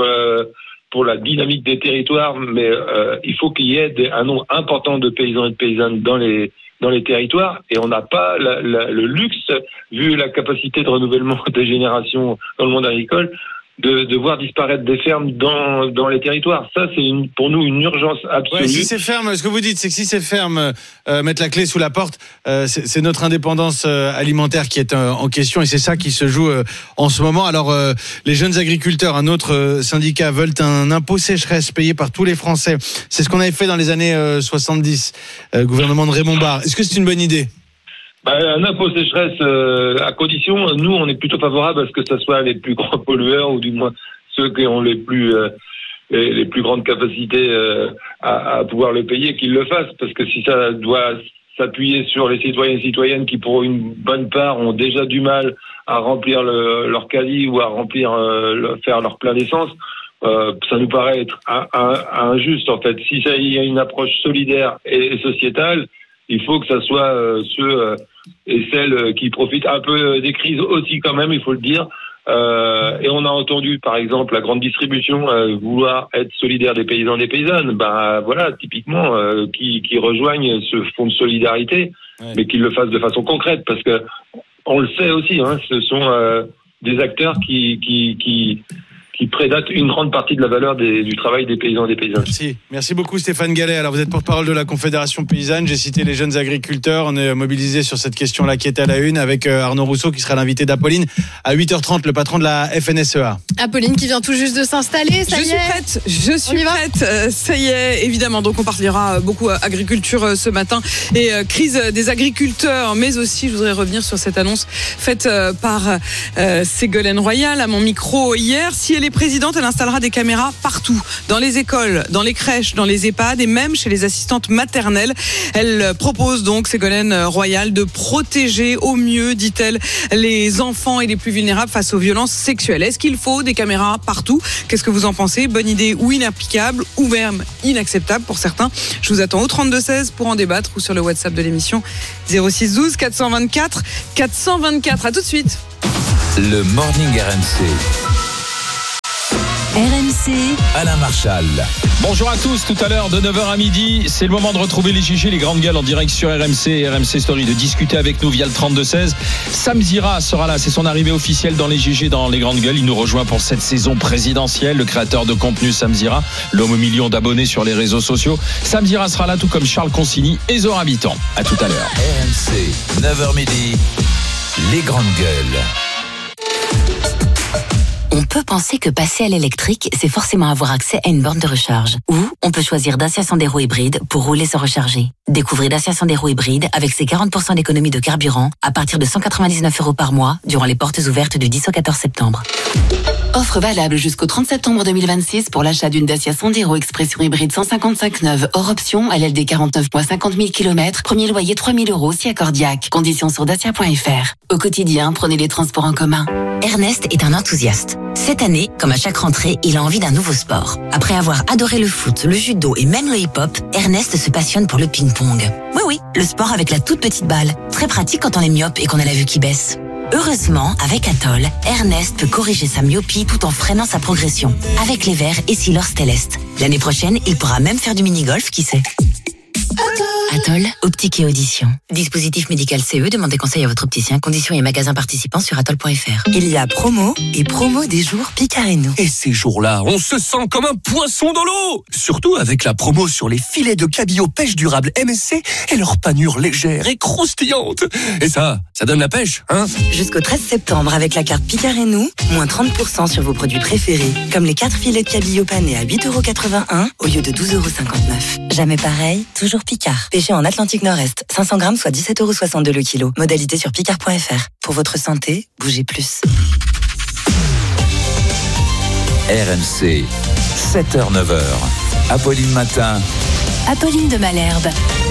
la dynamique des territoires, mais il faut qu'il y ait un nombre important de paysans et de paysannes dans les territoires, et on n'a pas le luxe, vu la capacité de renouvellement des générations dans le monde agricole, de voir disparaître des fermes dans les territoires. Ça, c'est pour nous une urgence absolue. Ouais, si ces fermes, ce que vous dites, c'est que si ces fermes mettent la clé sous la porte, c'est notre indépendance alimentaire qui est en question, et c'est ça qui se joue en ce moment. Alors, les jeunes agriculteurs, un autre syndicat, veulent un impôt sécheresse payé par tous les Français. C'est ce qu'on avait fait dans les années 70, gouvernement de Raymond Barre. Est-ce que c'est une bonne idée ? Un impôt sécheresse, à condition, nous, on est plutôt favorable à ce que ce soit les plus grands pollueurs, ou du moins ceux qui ont les plus grandes capacités à pouvoir le payer, qu'ils le fassent. Parce que si ça doit s'appuyer sur les citoyens et citoyennes qui, pour une bonne part, ont déjà du mal à remplir leur caddie ou à faire leur plein d'essence, ça nous paraît être injuste, en fait. Si il y a une approche solidaire et sociétale, il faut que ça soit ceux et celles qui profitent un peu des crises aussi, quand même, il faut le dire. Et on a entendu, par exemple, la grande distribution vouloir être solidaire des paysans et des paysannes. Voilà, typiquement, qui rejoignent ce fonds de solidarité, mais qu'ils le fassent de façon concrète, parce que on le sait aussi, ce sont des acteurs qui qui prédate une grande partie de la valeur du travail des paysans et des paysannes. Merci beaucoup Stéphane Gallet. Alors vous êtes porte-parole de la Confédération Paysanne. J'ai cité les jeunes agriculteurs. On est mobilisés sur cette question-là qui est à la une avec Arnaud Rousseau qui sera l'invité d'Apolline à 8h30, le patron de la FNSEA. Apolline qui vient tout juste de s'installer. Je suis prête. Ça y est, évidemment. Donc on parlera beaucoup agriculture ce matin et crise des agriculteurs, mais aussi je voudrais revenir sur cette annonce faite par Ségolène Royal à mon micro hier. Si elle est présidente, elle installera des caméras partout, dans les écoles, dans les crèches, dans les EHPAD et même chez les assistantes maternelles. Elle propose donc, Ségolène Royal, de protéger au mieux, dit-elle, les enfants et les plus vulnérables face aux violences sexuelles. Est-ce qu'il faut des caméras partout ? Qu'est-ce que vous en pensez ? Bonne idée ou inapplicable ou même inacceptable pour certains ? Je vous attends au 32-16 pour en débattre ou sur le WhatsApp de l'émission 06 12 424 424. À tout de suite. Le Morning RMC. RMC, Alain Marchal. Bonjour à tous, tout à l'heure de 9h à midi, c'est le moment de retrouver les GG, les grandes gueules en direct sur RMC et RMC Story, de discuter avec nous via le 32-16. Sam Zira sera là, c'est son arrivée officielle dans les GG, dans les grandes gueules. Il nous rejoint pour cette saison présidentielle, le créateur de contenu Sam Zira, l'homme aux millions d'abonnés sur les réseaux sociaux. Sam Zira sera là tout comme Charles Consigny et Zora Habitant. À tout à l'heure. RMC, 9h midi, les grandes gueules. On peut penser que passer à l'électrique, c'est forcément avoir accès à une borne de recharge. Ou on peut choisir Dacia Sandero hybride pour rouler sans recharger. Découvrez Dacia Sandero hybride avec ses 40% d'économie de carburant à partir de 199 € par mois durant les portes ouvertes du 10 au 14 septembre. Offre valable jusqu'au 30 septembre 2026 pour l'achat d'une Dacia Sandero Expression hybride 155 neuve hors option à LLD 49 mois 50 000 km. Premier loyer 3 000 € si accordiaque. Conditions sur dacia.fr. Au quotidien, prenez les transports en commun. Ernest est un enthousiaste. Cette année, comme à chaque rentrée, il a envie d'un nouveau sport. Après avoir adoré le foot, le judo et même le hip-hop, Ernest se passionne pour le ping-pong. Oui, le sport avec la toute petite balle. Très pratique quand on est myope et qu'on a la vue qui baisse. Heureusement, avec Atoll, Ernest peut corriger sa myopie tout en freinant sa progression. Avec les verres et Silor Stellest. L'année prochaine, il pourra même faire du mini-golf, qui sait. Atoll, optique et audition. Dispositif médical CE, demandez conseil à votre opticien. Conditions et magasins participants sur atoll.fr. Il y a promo et promo des jours Picareno. Et ces jours-là, on se sent comme un poisson dans l'eau. Surtout avec la promo sur les filets de cabillaud pêche durable MSC et leur panure légère et croustillante. Et ça donne la pêche, hein? Jusqu'au 13 septembre, avec la carte Picareno, moins 30% sur vos produits préférés, comme les 4 filets de cabillaud panés à 8,81 € au lieu de 12,59 €. Jamais pareil, toujours Picard. Pêché en Atlantique Nord-Est, 500 grammes soit 17,62 € le kilo. Modalité sur picard.fr. Pour votre santé, bougez plus. RMC, 7h, 9h. Apolline Matin. Apolline de Malherbe.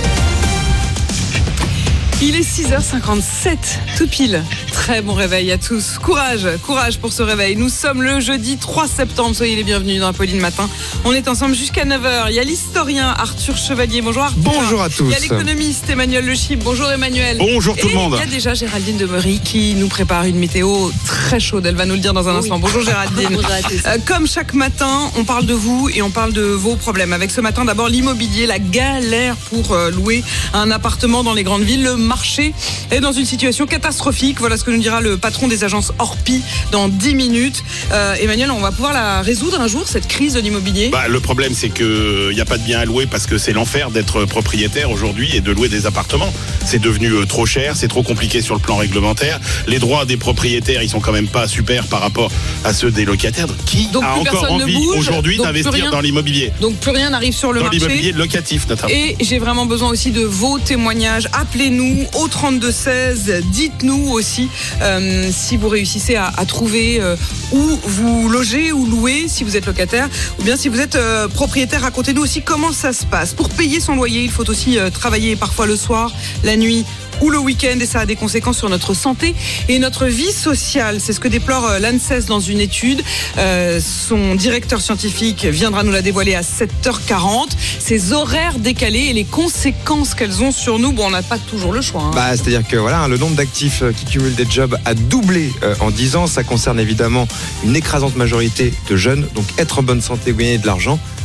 Il est 6h57, tout pile. Très bon réveil à tous. Courage pour ce réveil. Nous sommes le jeudi 3 septembre. Soyez les bienvenus dans Apolline Matin. On est ensemble jusqu'à 9h. Il y a l'historien Arthur Chevalier. Bonjour Arthur. Bonjour à tous. Il y a l'économiste Emmanuel Le Chip. Bonjour Emmanuel. Bonjour tout le monde. Il y a déjà Géraldine Demery qui nous prépare une météo très chaude. Elle va nous le dire dans un instant. Bonjour Géraldine. Bonjour à tous. Comme chaque matin, on parle de vous et on parle de vos problèmes. Avec ce matin, d'abord l'immobilier, la galère pour louer un appartement dans les grandes villes. Le marché est dans une situation catastrophique. Voilà ce que nous dira le patron des agences Orpi dans 10 minutes. Emmanuel, on va pouvoir la résoudre un jour, cette crise de l'immobilier? Le problème, c'est qu'il n'y a pas de bien à louer parce que c'est l'enfer d'être propriétaire aujourd'hui et de louer des appartements. C'est devenu trop cher, c'est trop compliqué sur le plan réglementaire. Les droits des propriétaires, ils sont quand même pas super par rapport à ceux des locataires. Qui donc, a encore envie aujourd'hui d'investir dans l'immobilier? Donc plus rien n'arrive sur le marché. Dans l'immobilier locatif notamment. Et j'ai vraiment besoin aussi de vos témoignages. Appelez-nous au 32-16. Dites-nous aussi si vous réussissez à trouver où vous logez ou louez, si vous êtes locataire, ou bien si vous êtes propriétaire. Racontez-nous aussi comment ça se passe. Pour payer son loyer, il faut aussi travailler parfois le soir, la nuit ou le week-end, et ça a des conséquences sur notre santé et notre vie sociale. C'est ce que déplore l'ANSES dans une étude. Son directeur scientifique viendra nous la dévoiler à 7h40. Ces horaires décalés et les conséquences qu'elles ont sur nous. Bon, on n'a pas toujours le choix. C'est-à-dire que le nombre d'actifs qui cumulent des jobs a doublé en 10 ans. Ça concerne évidemment une écrasante majorité de jeunes. Donc être en bonne santé ou gagner de l'argent,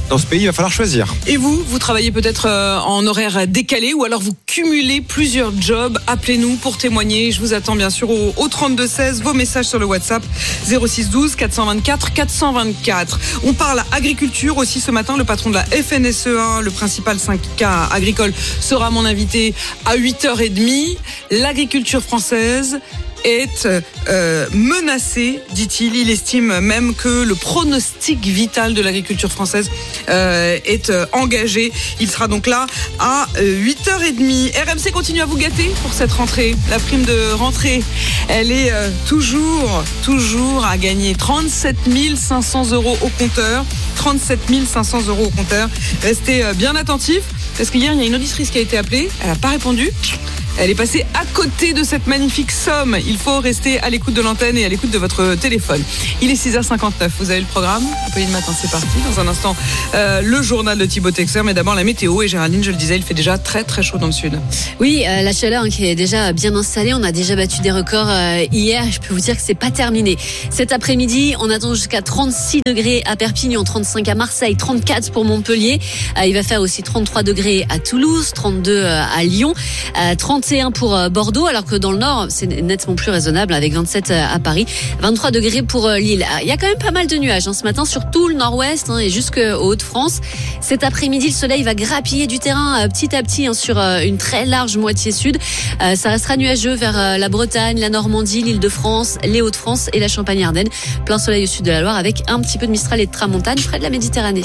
dans ce pays, il va falloir choisir. Et vous travaillez peut-être en horaire décalé ou alors vous cumulez plusieurs jobs. Appelez-nous pour témoigner. Je vous attends bien sûr au 3216. Vos messages sur le WhatsApp 06 12 424 424. On parle agriculture aussi ce matin. Le patron de la FNSEA, le principal syndicat agricole, sera mon invité à 8h30. L'agriculture française est menacé, dit-il. Il estime même que le pronostic vital de l'agriculture française est engagé. Il sera donc là à 8h30. RMC continue à vous gâter pour cette rentrée. La prime de rentrée, elle est toujours à gagner. 37 500 € au compteur. 37 500 € au compteur. Restez bien attentifs parce qu'hier, il y a une auditrice qui a été appelée. Elle n'a pas répondu. Elle est passée à côté de cette magnifique somme. Il faut rester à l'écoute de l'antenne et à l'écoute de votre téléphone. Il est 6h59. Vous avez le programme. Apolline Matin, c'est parti. Dans un instant, le journal de Thibaut Texer. Mais d'abord, la météo. Et Géraldine, je le disais, il fait déjà très très chaud dans le sud. Oui, la chaleur qui est déjà bien installée. On a déjà battu des records hier. Je peux vous dire que c'est pas terminé. Cet après-midi, on attend jusqu'à 36 degrés à Perpignan, 35 à Marseille, 34 pour Montpellier. Il va faire aussi 33 degrés à Toulouse, 32 à Lyon, 31 pour Bordeaux, alors que dans le nord, c'est nettement plus raisonnable avec 27 à Paris, 23 degrés pour Lille. Il y a quand même pas mal de nuages ce matin sur tout le nord-ouest et jusqu'aux Hauts-de-France. Cet après-midi, le soleil va grappiller du terrain petit à petit sur une très large moitié sud. Ça restera nuageux vers la Bretagne, la Normandie, l'Île-de-France, les Hauts-de-France et la Champagne-Ardenne. Plein soleil au sud de la Loire avec un petit peu de Mistral et de Tramontane près de la Méditerranée.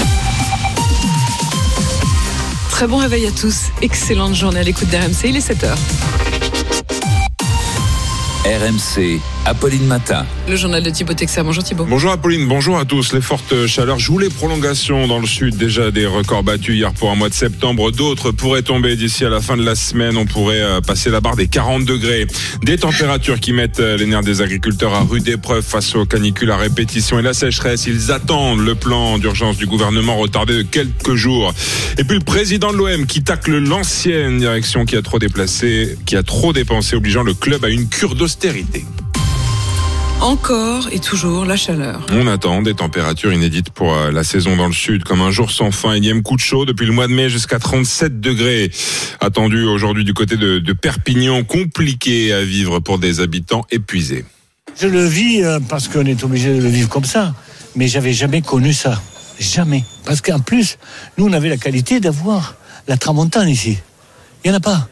Très bon réveil à tous. Excellente journée à l'écoute d'RMC. Il est 7h. RMC, Apolline Matin. Le journal de Thibaut Texer. Bonjour Thibaut. Bonjour Apolline, bonjour à tous. Les fortes chaleurs jouent les prolongations dans le sud. Déjà des records battus hier pour un mois de septembre. D'autres pourraient tomber d'ici à la fin de la semaine. On pourrait passer la barre des 40 degrés. Des températures qui mettent les nerfs des agriculteurs à rude épreuve face aux canicules à répétition et la sécheresse. Ils attendent le plan d'urgence du gouvernement retardé de quelques jours. Et puis le président de l'OM qui tacle l'ancienne direction qui a trop dépensé, obligeant le club à une cure d'austérité. Encore et toujours la chaleur. On attend des températures inédites pour la saison dans le sud, comme un jour sans fin. Énième coup de chaud depuis le mois de mai jusqu'à 37 degrés. Attendu aujourd'hui du côté de Perpignan, compliqué à vivre pour des habitants épuisés. Je le vis parce qu'on est obligé de le vivre comme ça, mais j'avais jamais connu ça. Jamais. Parce qu'en plus, nous on avait la qualité d'avoir la tramontane ici. Il n'y en a pas.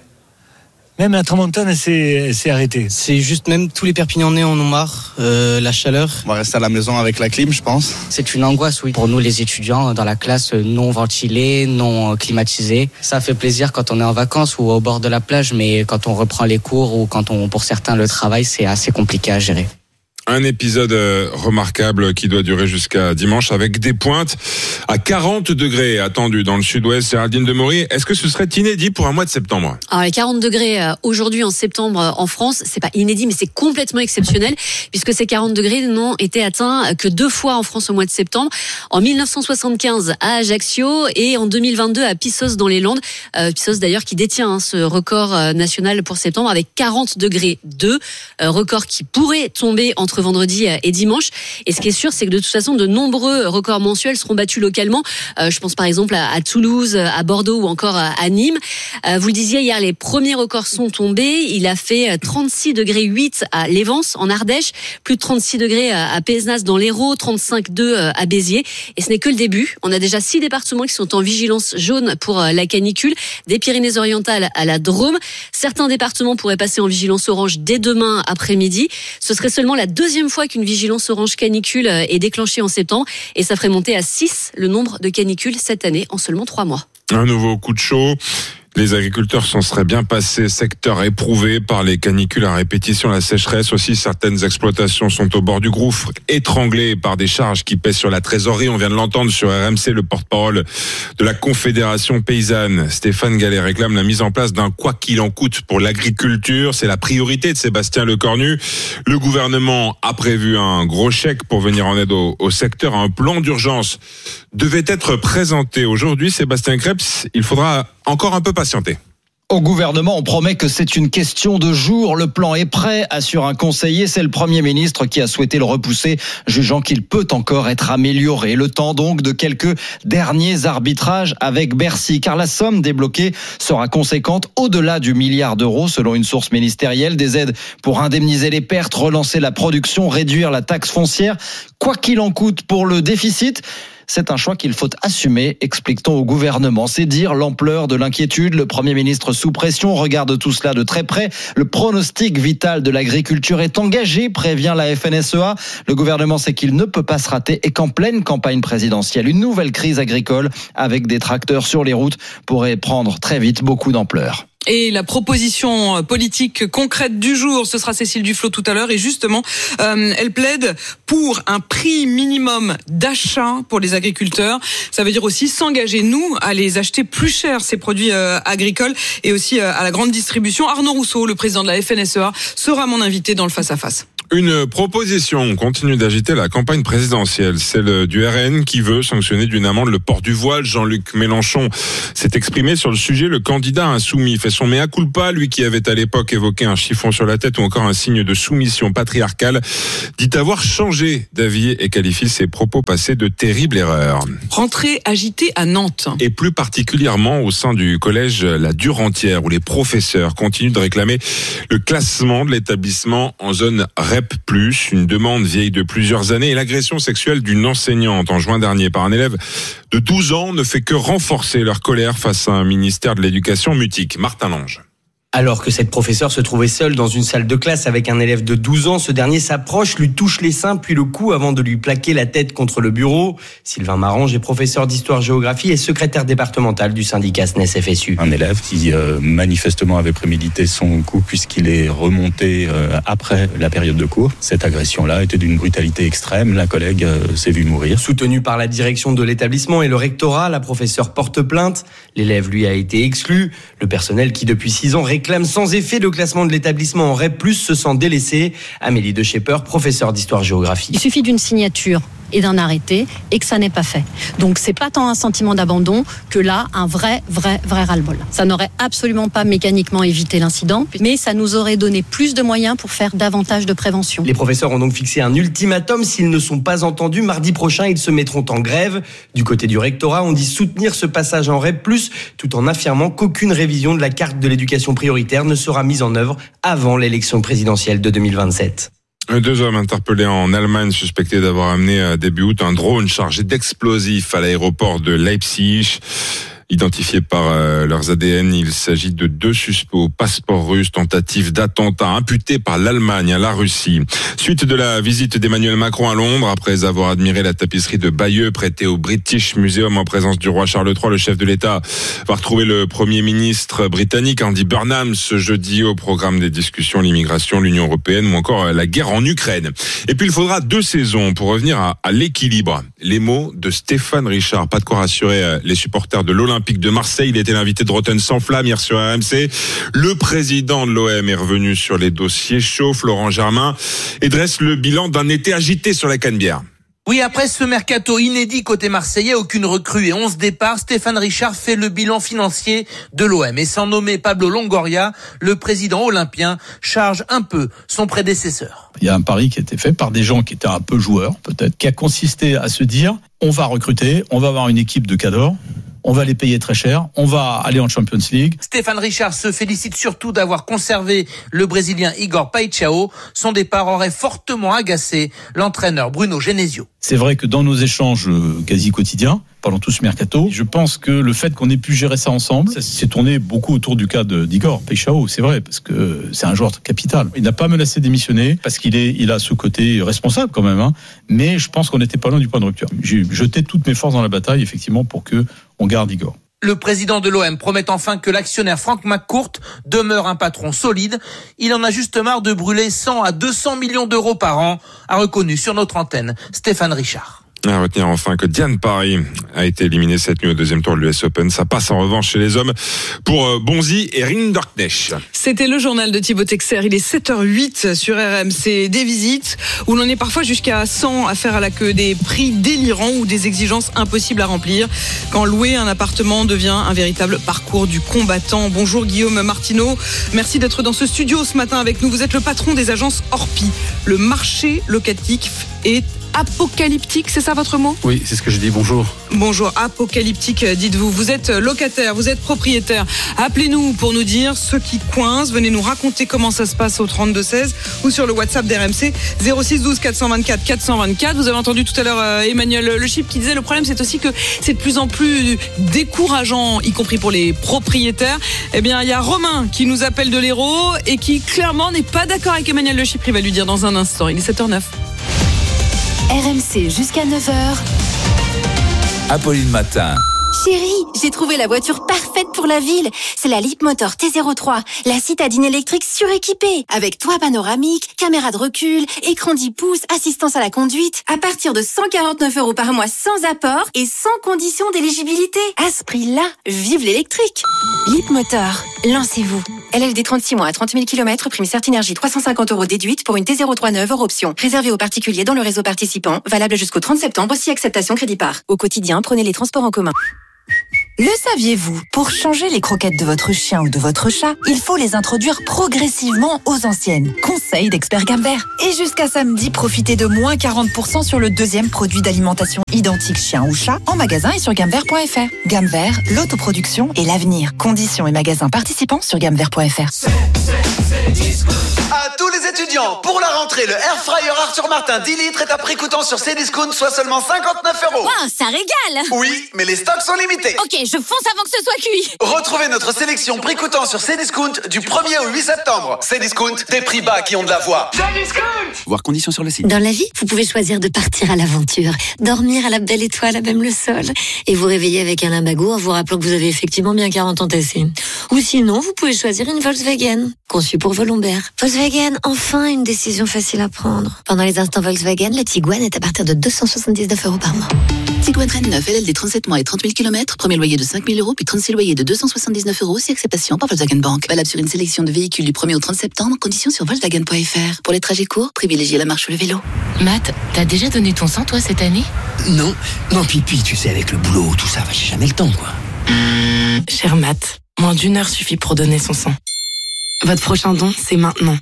Même la tramontane c'est arrêté. C'est juste même tous les Perpignanais en ont marre, la chaleur. On va rester à la maison avec la clim, je pense. C'est une angoisse, oui, pour nous les étudiants dans la classe non ventilée, non climatisée. Ça fait plaisir quand on est en vacances ou au bord de la plage, mais quand on reprend les cours ou pour certains le travail, c'est assez compliqué à gérer. Un épisode remarquable qui doit durer jusqu'à dimanche avec des pointes à 40 degrés attendus dans le sud-ouest. Géraldine Demory, est-ce que ce serait inédit pour un mois de septembre ? Alors les 40 degrés aujourd'hui en septembre en France, c'est pas inédit mais c'est complètement exceptionnel puisque ces 40 degrés n'ont été atteints que 2 fois en France au mois de septembre. En 1975 à Ajaccio et en 2022 à Pissos dans les Landes. Pissos d'ailleurs qui détient ce record national pour septembre avec 40 degrés 2. Record qui pourrait tomber entre vendredi et dimanche. Et ce qui est sûr, c'est que de toute façon, de nombreux records mensuels seront battus localement. Je pense par exemple à Toulouse, à Bordeaux ou encore à Nîmes. Vous le disiez hier, les premiers records sont tombés. Il a fait 36 degrés 8 à Lévence, en Ardèche, plus de 36 degrés à Pézenas dans l'Hérault, 35,2 à Béziers. Et ce n'est que le début. On a déjà 6 départements qui sont en vigilance jaune pour la canicule, des Pyrénées-Orientales à la Drôme. Certains départements pourraient passer en vigilance orange dès demain après-midi. Ce serait seulement la deuxième fois qu'une vigilance orange canicule est déclenchée en septembre et ça ferait monter à 6 le nombre de canicules cette année en seulement 3 mois. Un nouveau coup de chaud. Les agriculteurs s'en seraient bien passés, secteur éprouvé par les canicules à répétition, la sécheresse aussi. Certaines exploitations sont au bord du gouffre, étranglées par des charges qui pèsent sur la trésorerie. On vient de l'entendre sur RMC, le porte-parole de la Confédération paysanne, Stéphane Gallet, réclame la mise en place d'un quoi qu'il en coûte pour l'agriculture. C'est la priorité de Sébastien Lecornu. Le gouvernement a prévu un gros chèque pour venir en aide au secteur. Un plan d'urgence devait être présenté aujourd'hui. Sébastien Krebs, il faudra encore un peu patienter. Au gouvernement, on promet que c'est une question de jours. Le plan est prêt, assure un conseiller. C'est le Premier ministre qui a souhaité le repousser, jugeant qu'il peut encore être amélioré. Le temps donc de quelques derniers arbitrages avec Bercy, car la somme débloquée sera conséquente, au-delà du milliard d'euros, selon une source ministérielle. Des aides pour indemniser les pertes, relancer la production, réduire la taxe foncière. Quoi qu'il en coûte pour le déficit, c'est un choix qu'il faut assumer, explique-t-on au gouvernement. C'est dire l'ampleur de l'inquiétude. Le Premier ministre sous pression regarde tout cela de très près. Le pronostic vital de l'agriculture est engagé, prévient la FNSEA. Le gouvernement sait qu'il ne peut pas se rater et qu'en pleine campagne présidentielle, une nouvelle crise agricole avec des tracteurs sur les routes pourrait prendre très vite beaucoup d'ampleur. Et la proposition politique concrète du jour, ce sera Cécile Duflot tout à l'heure. Et justement, elle plaide pour un prix minimum d'achat pour les agriculteurs. Ça veut dire aussi s'engager, nous, à les acheter plus cher, ces produits agricoles, et aussi à la grande distribution. Arnaud Rousseau, le président de la FNSEA, sera mon invité dans le face-à-face. Une proposition continue d'agiter la campagne présidentielle, celle du RN qui veut sanctionner d'une amende le port du voile. Jean-Luc Mélenchon s'est exprimé sur le sujet. Le candidat insoumis fait son mea culpa, lui qui avait à l'époque évoqué un chiffon sur la tête ou encore un signe de soumission patriarcale, dit avoir changé d'avis et qualifie ses propos passés de terribles erreurs. Rentrée agitée à Nantes. Et plus particulièrement au sein du collège La Durantière, où les professeurs continuent de réclamer le classement de l'établissement en zone REP+, une demande vieille de plusieurs années. Et l'agression sexuelle d'une enseignante en juin dernier par un élève de 12 ans ne fait que renforcer leur colère face à un ministère de l'Éducation mutique. Martin Lange. Alors que cette professeure se trouvait seule dans une salle de classe avec un élève de 12 ans, ce dernier s'approche, lui touche les seins puis le cou avant de lui plaquer la tête contre le bureau. Sylvain Marange est professeur d'histoire-géographie et secrétaire départemental du syndicat SNES-FSU. Un élève qui manifestement avait prémédité son coup puisqu'il est remonté après la période de cours. Cette agression-là était d'une brutalité extrême. La collègue s'est vue mourir. Soutenue par la direction de l'établissement et le rectorat, la professeure porte plainte. L'élève, lui, a été exclu. Le personnel qui, depuis 6 ans, réclame sans effet le classement de l'établissement en REP+, se sent délaissé. Amélie De Schepper, professeure d'histoire-géographie. Il suffit d'une signature et d'un arrêté et que ça n'est pas fait. Donc c'est pas tant un sentiment d'abandon que là un vrai ras-le-bol. Ça n'aurait absolument pas mécaniquement évité l'incident, mais ça nous aurait donné plus de moyens pour faire davantage de prévention. Les professeurs ont donc fixé un ultimatum. S'ils ne sont pas entendus, mardi prochain, ils se mettront en grève. Du côté du rectorat, on dit soutenir ce passage en REP+, tout en affirmant qu'aucune révision de la carte de l'éducation prioritaire ne sera mise en œuvre avant l'élection présidentielle de 2027. 2 hommes interpellés en Allemagne suspectés d'avoir amené début août un drone chargé d'explosifs à l'aéroport de Leipzig. Identifiés par leurs ADN, il s'agit de 2 suspects au passeport russe, tentative d'attentat imputés par l'Allemagne à la Russie. Suite de la visite d'Emmanuel Macron à Londres, après avoir admiré la tapisserie de Bayeux prêtée au British Museum en présence du roi Charles III, le chef de l'État va retrouver le Premier ministre britannique Andy Burnham ce jeudi au programme des discussions l'immigration, l'Union européenne ou encore la guerre en Ukraine. Et puis il faudra 2 saisons pour revenir à l'équilibre. Les mots de Stéphane Richard, pas de quoi rassurer les supporters de l'Olympique de Marseille. Il était l'invité de Rotten sans flamme hier sur RMC. Le président de l'OM est revenu sur les dossiers chauds, Florent Germain, et dresse le bilan d'un été agité sur la Canebière. Oui, après ce mercato inédit côté marseillais, aucune recrue et 11 départs, Stéphane Richard fait le bilan financier de l'OM. Et sans nommer Pablo Longoria, le président olympien charge un peu son prédécesseur. Il y a un pari qui a été fait par des gens qui étaient un peu joueurs, peut-être, qui a consisté à se dire, on va recruter, on va avoir une équipe de cadors, on va les payer très cher, on va aller en Champions League. Stéphane Richard se félicite surtout d'avoir conservé le Brésilien Igor Paixão. Son départ aurait fortement agacé l'entraîneur Bruno Genesio. C'est vrai que dans nos échanges quasi quotidiens, pendant tout ce mercato, je pense que le fait qu'on ait pu gérer ça ensemble, ça s'est tourné beaucoup autour du cas d'Igor Paixão, c'est vrai, parce que c'est un joueur capital. Il n'a pas menacé de démissionner, parce qu'il a ce côté responsable quand même, mais je pense qu'on n'était pas loin du point de rupture. J'ai jeté toutes mes forces dans la bataille, effectivement, pour que on garde Igor. Le président de l'OM promet enfin que l'actionnaire Frank McCourt demeure un patron solide. Il en a juste marre de brûler 100 à 200 millions d'euros par an, a reconnu sur notre antenne Stéphane Richard. À retenir enfin que Diane Parry a été éliminée cette nuit au deuxième tour de l'US Open. Ça passe en revanche chez les hommes pour Bonzi et Rinderknecht. C'était le journal de Thibaut Texer. Il est 7h08 sur RMC. Des visites où l'on est parfois jusqu'à 100 à faire à la queue, des prix délirants ou des exigences impossibles à remplir. Quand louer un appartement devient un véritable parcours du combattant. Bonjour Guillaume Martineau. Merci d'être dans ce studio ce matin avec nous. Vous êtes le patron des agences Orpi. Le marché locatif est apocalyptique, c'est ça votre mot ? Oui, c'est ce que je dis, bonjour. Bonjour, apocalyptique, dites-vous. Vous êtes locataire, vous êtes propriétaire. Appelez-nous pour nous dire ce qui coince. Venez nous raconter comment ça se passe au 32-16 ou sur le WhatsApp d'RMC 06 12 424 424. Vous avez entendu tout à l'heure Emmanuel Le Chip qui disait le problème c'est aussi que c'est de plus en plus décourageant, y compris pour les propriétaires. Eh bien, il y a Romain qui nous appelle de l'Hérault et qui clairement n'est pas d'accord avec Emmanuel Le Chip. Il va lui dire dans un instant. Il est 7h09. RMC jusqu'à 9h. Apolline Matin. Chérie, j'ai trouvé la voiture parfaite pour la ville. C'est la Leapmotor T03, la citadine électrique suréquipée, avec toit panoramique, caméra de recul, écran 10 pouces, assistance à la conduite, à partir de 149 € par mois sans apport et sans condition d'éligibilité. À ce prix-là, vive l'électrique. Leapmotor, lancez-vous. LLD 36 mois à 30 000 km, prime Certinergie 350 € déduite pour une T03 neuve hors option. Réservé aux particuliers dans le réseau participant, valable jusqu'au 30 septembre, si acceptation crédit par. Au quotidien, prenez les transports en commun. Le saviez-vous ? Pour changer les croquettes de votre chien ou de votre chat, il faut les introduire progressivement aux anciennes. Conseil d'experts Gamme Vert. Et jusqu'à samedi, profitez de moins 40% sur le deuxième produit d'alimentation identique chien ou chat en magasin et sur gammevert.fr. Gamme Vert, l'autoproduction et l'avenir. Conditions et magasins participants sur gammevert.fr. À tous les étudiants, pour la rentrée, le Air Fryer Arthur Martin 10 litres est à prix coûtant sur Cdiscount, soit seulement 59 €. Wow, ça régale! Oui, mais les stocks sont limités. Ok, je fonce avant que ce soit cuit. Retrouvez notre sélection prix coûtant sur Cdiscount du 1er au 8 septembre. Cdiscount, des prix bas qui ont de la voix. Cdiscount! Voir conditions sur le site. Dans la vie, vous pouvez choisir de partir à l'aventure, dormir à la belle étoile, à même le sol, et vous réveiller avec un limbago en vous rappelant que vous avez effectivement bien 40 ans TC. Ou sinon, vous pouvez choisir une Volkswagen, conçue pour vos lombaires. Volkswagen, enfin une décision facile à prendre. Pendant les instants Volkswagen, le Tiguan est à partir de 279 € par mois. Tiguan Reine 9, LLD 37 mois et 30 000 km, premier loyer de 5 000 €, puis 36 loyers de 279 € si acceptation par Volkswagen Bank. Valable sur une sélection de véhicules du 1er au 30 septembre, conditions sur Volkswagen.fr. Pour les trajets courts, privilégiez la marche ou le vélo. Matt, t'as déjà donné ton sang toi cette année ? Non, Pipi, tu sais, avec le boulot, tout ça, j'ai jamais le temps, quoi. Cher Matt, moins d'1 heure suffit pour donner son sang. Votre prochain don, c'est maintenant.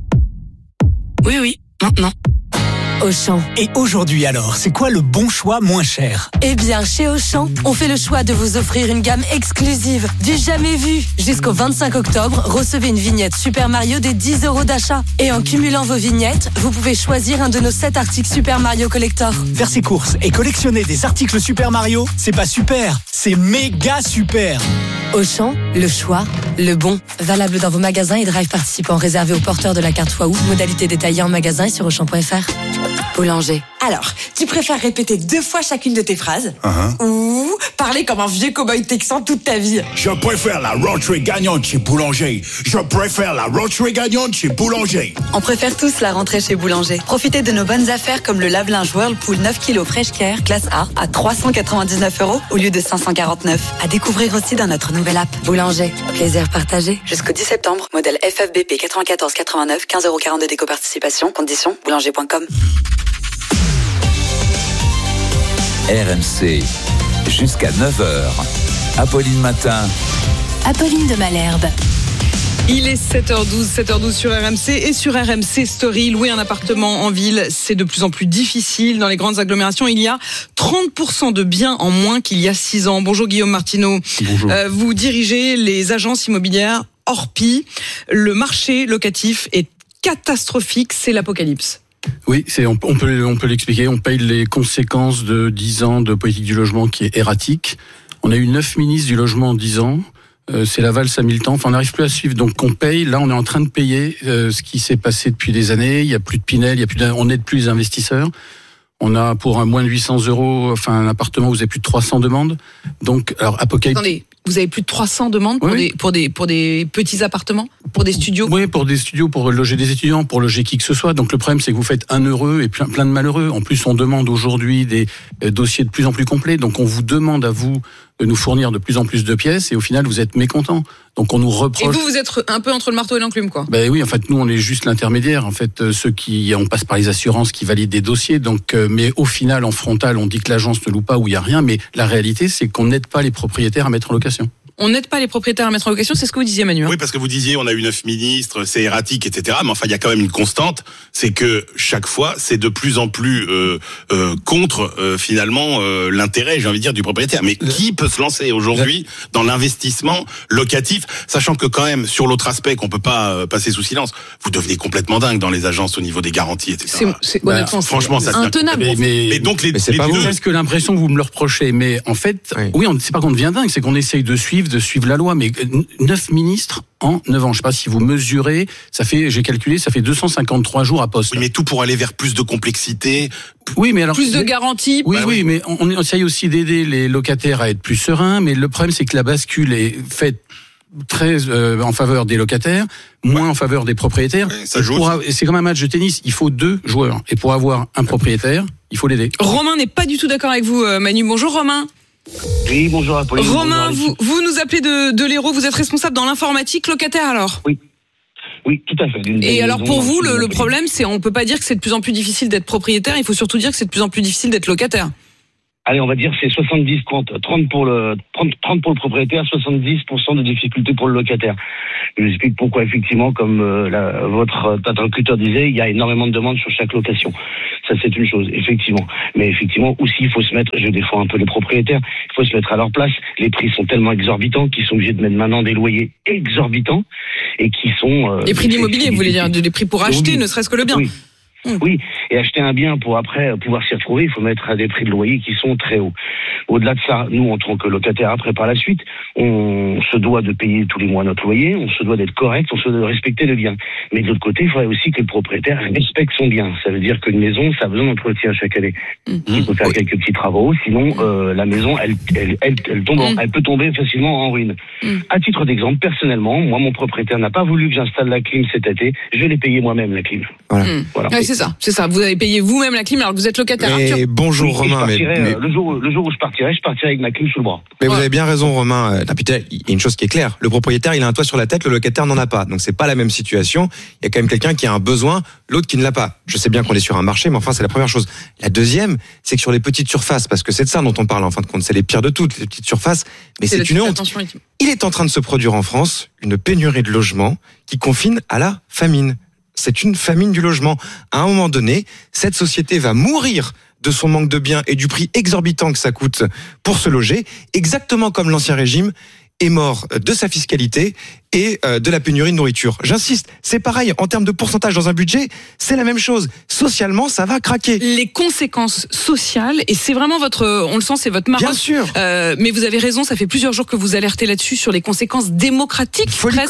Oui, maintenant. Auchan. Et aujourd'hui alors, c'est quoi le bon choix moins cher ? Eh bien, chez Auchan, on fait le choix de vous offrir une gamme exclusive, du jamais vu. Jusqu'au 25 octobre, recevez une vignette Super Mario des 10 € d'achat. Et en cumulant vos vignettes, vous pouvez choisir un de nos 7 articles Super Mario Collector. Faire ses courses et collectionner des articles Super Mario, c'est pas super, c'est méga super. Auchan, le choix, le bon. Valable dans vos magasins et drive participants réservés aux porteurs de la carte Waouh. Modalité détaillée en magasin et sur Auchan.fr. Boulanger. Alors, tu préfères répéter 2 fois chacune de tes phrases ou parler comme un vieux cow-boy texan toute ta vie? Je préfère la rentrée gagnante chez Boulanger. Je préfère la rentrée gagnante chez Boulanger. On préfère tous la rentrée chez Boulanger. Profitez de nos bonnes affaires comme le lave-linge Whirlpool 9 kg Fresh Care classe A à 399 € au lieu de 549. À découvrir aussi dans notre nouvelle app. Boulanger, plaisir partagé. Jusqu'au 10 septembre, modèle FFBP 9489, 15,40 € de déco-participation. Conditions, boulanger.com. RMC, jusqu'à 9h. Apolline Matin. Apolline de Malherbe. Il est 7h12 sur RMC et sur RMC Story. Louer un appartement en ville, c'est de plus en plus difficile. Dans les grandes agglomérations, il y a 30% de biens en moins qu'il y a 6 ans. Bonjour Guillaume Martineau. Bonjour. Vous dirigez les agences immobilières Orpi. Le marché locatif est catastrophique, c'est l'apocalypse. Oui, on peut l'expliquer. On paye les conséquences de 10 ans de politique du logement qui est erratique. On a eu 9 ministres du logement en 10 ans. C'est la valse à 1000 temps. Enfin, on n'arrive plus à suivre. Donc, on paye. Là, on est en train de payer ce qui s'est passé depuis des années. Il n'y a plus de Pinel, on n'aide plus les investisseurs. On a pour un moins de 800 €, un appartement où vous avez plus de 300 demandes. Donc, alors, apocalypse. Attendez. Vous avez plus de 300 demandes pour des petits appartements, pour des studios? Oui, pour des studios, pour loger des étudiants, pour loger qui que ce soit. Donc le problème, c'est que vous faites un heureux et plein de malheureux. En plus, on demande aujourd'hui des dossiers de plus en plus complets. Donc on vous demande à vous de nous fournir de plus en plus de pièces et au final, vous êtes mécontents. Donc on nous reproche... Et vous êtes un peu entre le marteau et l'enclume, quoi. Ben oui, en fait, nous, on est juste l'intermédiaire. En fait, on passe par les assurances qui valident des dossiers. Donc, mais au final, en frontal, on dit que l'agence ne loue pas ou il n'y a rien. Mais la réalité, c'est qu'on n'aide pas les propriétaires à mettre en location. On n'aide pas les propriétaires à mettre en location, c'est ce que vous disiez, Manu. Oui, parce que vous disiez, on a eu 9 ministres, c'est erratique, etc. Mais enfin, il y a quand même une constante, c'est que chaque fois, c'est de plus en plus contre finalement l'intérêt, j'ai envie de dire, du propriétaire. Mais qui peut se lancer aujourd'hui dans l'investissement locatif, sachant que quand même, sur l'autre aspect qu'on peut pas passer sous silence, vous devenez complètement dingue dans les agences au niveau des garanties, etc. Franchement, ça intenable. Mais donc c'est pas vous. Est-ce que l'impression que vous me le reprochez? Mais en fait, c'est pas qu'on devient dingue, c'est qu'on essaye de suivre la loi, mais 9 ministres en 9 ans. Je sais pas si vous mesurez, j'ai calculé, ça fait 253 jours à poste. Oui, mais tout pour aller vers plus de complexité. Oui, mais alors. Plus de garanties. Oui, mais on essaye aussi d'aider les locataires à être plus sereins, mais le problème, c'est que la bascule est faite très en faveur des locataires, moins en faveur des propriétaires. Ça joue. C'est comme un match de tennis, il faut 2 joueurs. Et pour avoir un propriétaire, il faut l'aider. Romain n'est pas du tout d'accord avec vous, Manu. Bonjour, Romain. Oui, bonjour Apolline. Romain, vous nous appelez de l'Hérault, vous êtes responsable dans l'informatique, locataire alors? Oui, tout à fait. Et alors pour vous, le problème, c'est on peut pas dire que c'est de plus en plus difficile d'être propriétaire, il faut surtout dire que c'est de plus en plus difficile d'être locataire. Allez, on va dire c'est 30 pour le propriétaire, 70% de difficultés pour le locataire. Je vous explique pourquoi effectivement, comme votre interlocuteur disait, il y a énormément de demandes sur chaque location. Ça, c'est une chose, effectivement. Mais effectivement, aussi, il faut se mettre, je défends un peu les propriétaires, il faut se mettre à leur place. Les prix sont tellement exorbitants qu'ils sont obligés de mettre maintenant des loyers exorbitants et qui sont... les prix de l'immobilier, vous voulez dire, les prix pour acheter, ne serait-ce que le bien. Oui, et acheter un bien pour après pouvoir s'y retrouver, il faut mettre à des prix de loyer qui sont très hauts. Au-delà de ça, nous, en tant que locataires, après, par la suite, on se doit de payer tous les mois notre loyer, on se doit d'être correct, on se doit de respecter le bien. Mais de l'autre côté, il faudrait aussi que le propriétaire respecte son bien. Ça veut dire qu'une maison, ça a besoin d'entretien chaque année. Il faut faire quelques petits travaux, sinon la maison, elle peut tomber facilement en ruine. À titre d'exemple, personnellement, moi, mon propriétaire n'a pas voulu que j'installe la clim cet été, je l'ai payé moi-même, la clim. Voilà. Ouais, c'est ça. Vous avez payé vous-même la clim alors que vous êtes locataire. Arthur. Bonjour Romain. Le jour où je partirai avec ma clim sous le bras. Mais vous avez bien raison Romain. Il y a une chose qui est claire. Le propriétaire, il a un toit sur la tête, le locataire n'en a pas. Donc c'est pas la même situation. Il y a quand même quelqu'un qui a un besoin, l'autre qui ne l'a pas. Je sais bien qu'on est sur un marché, mais enfin c'est la première chose. La deuxième, c'est que sur les petites surfaces, parce que c'est de ça dont on parle en fin de compte, c'est les pires de toutes, les petites surfaces. Mais c'est une honte. Il est en train de se produire en France une pénurie de logements qui confine à la famine. C'est une famine du logement. À un moment donné, cette société va mourir de son manque de biens et du prix exorbitant que ça coûte pour se loger, exactement comme l'Ancien Régime est mort de sa fiscalité et de la pénurie de nourriture. J'insiste, c'est pareil, en termes de pourcentage dans un budget, c'est la même chose. Socialement, ça va craquer. Les conséquences sociales, et c'est vraiment on le sent, c'est votre marque. Bien sûr. Mais vous avez raison, ça fait plusieurs jours que vous alertez là-dessus sur les conséquences démocratiques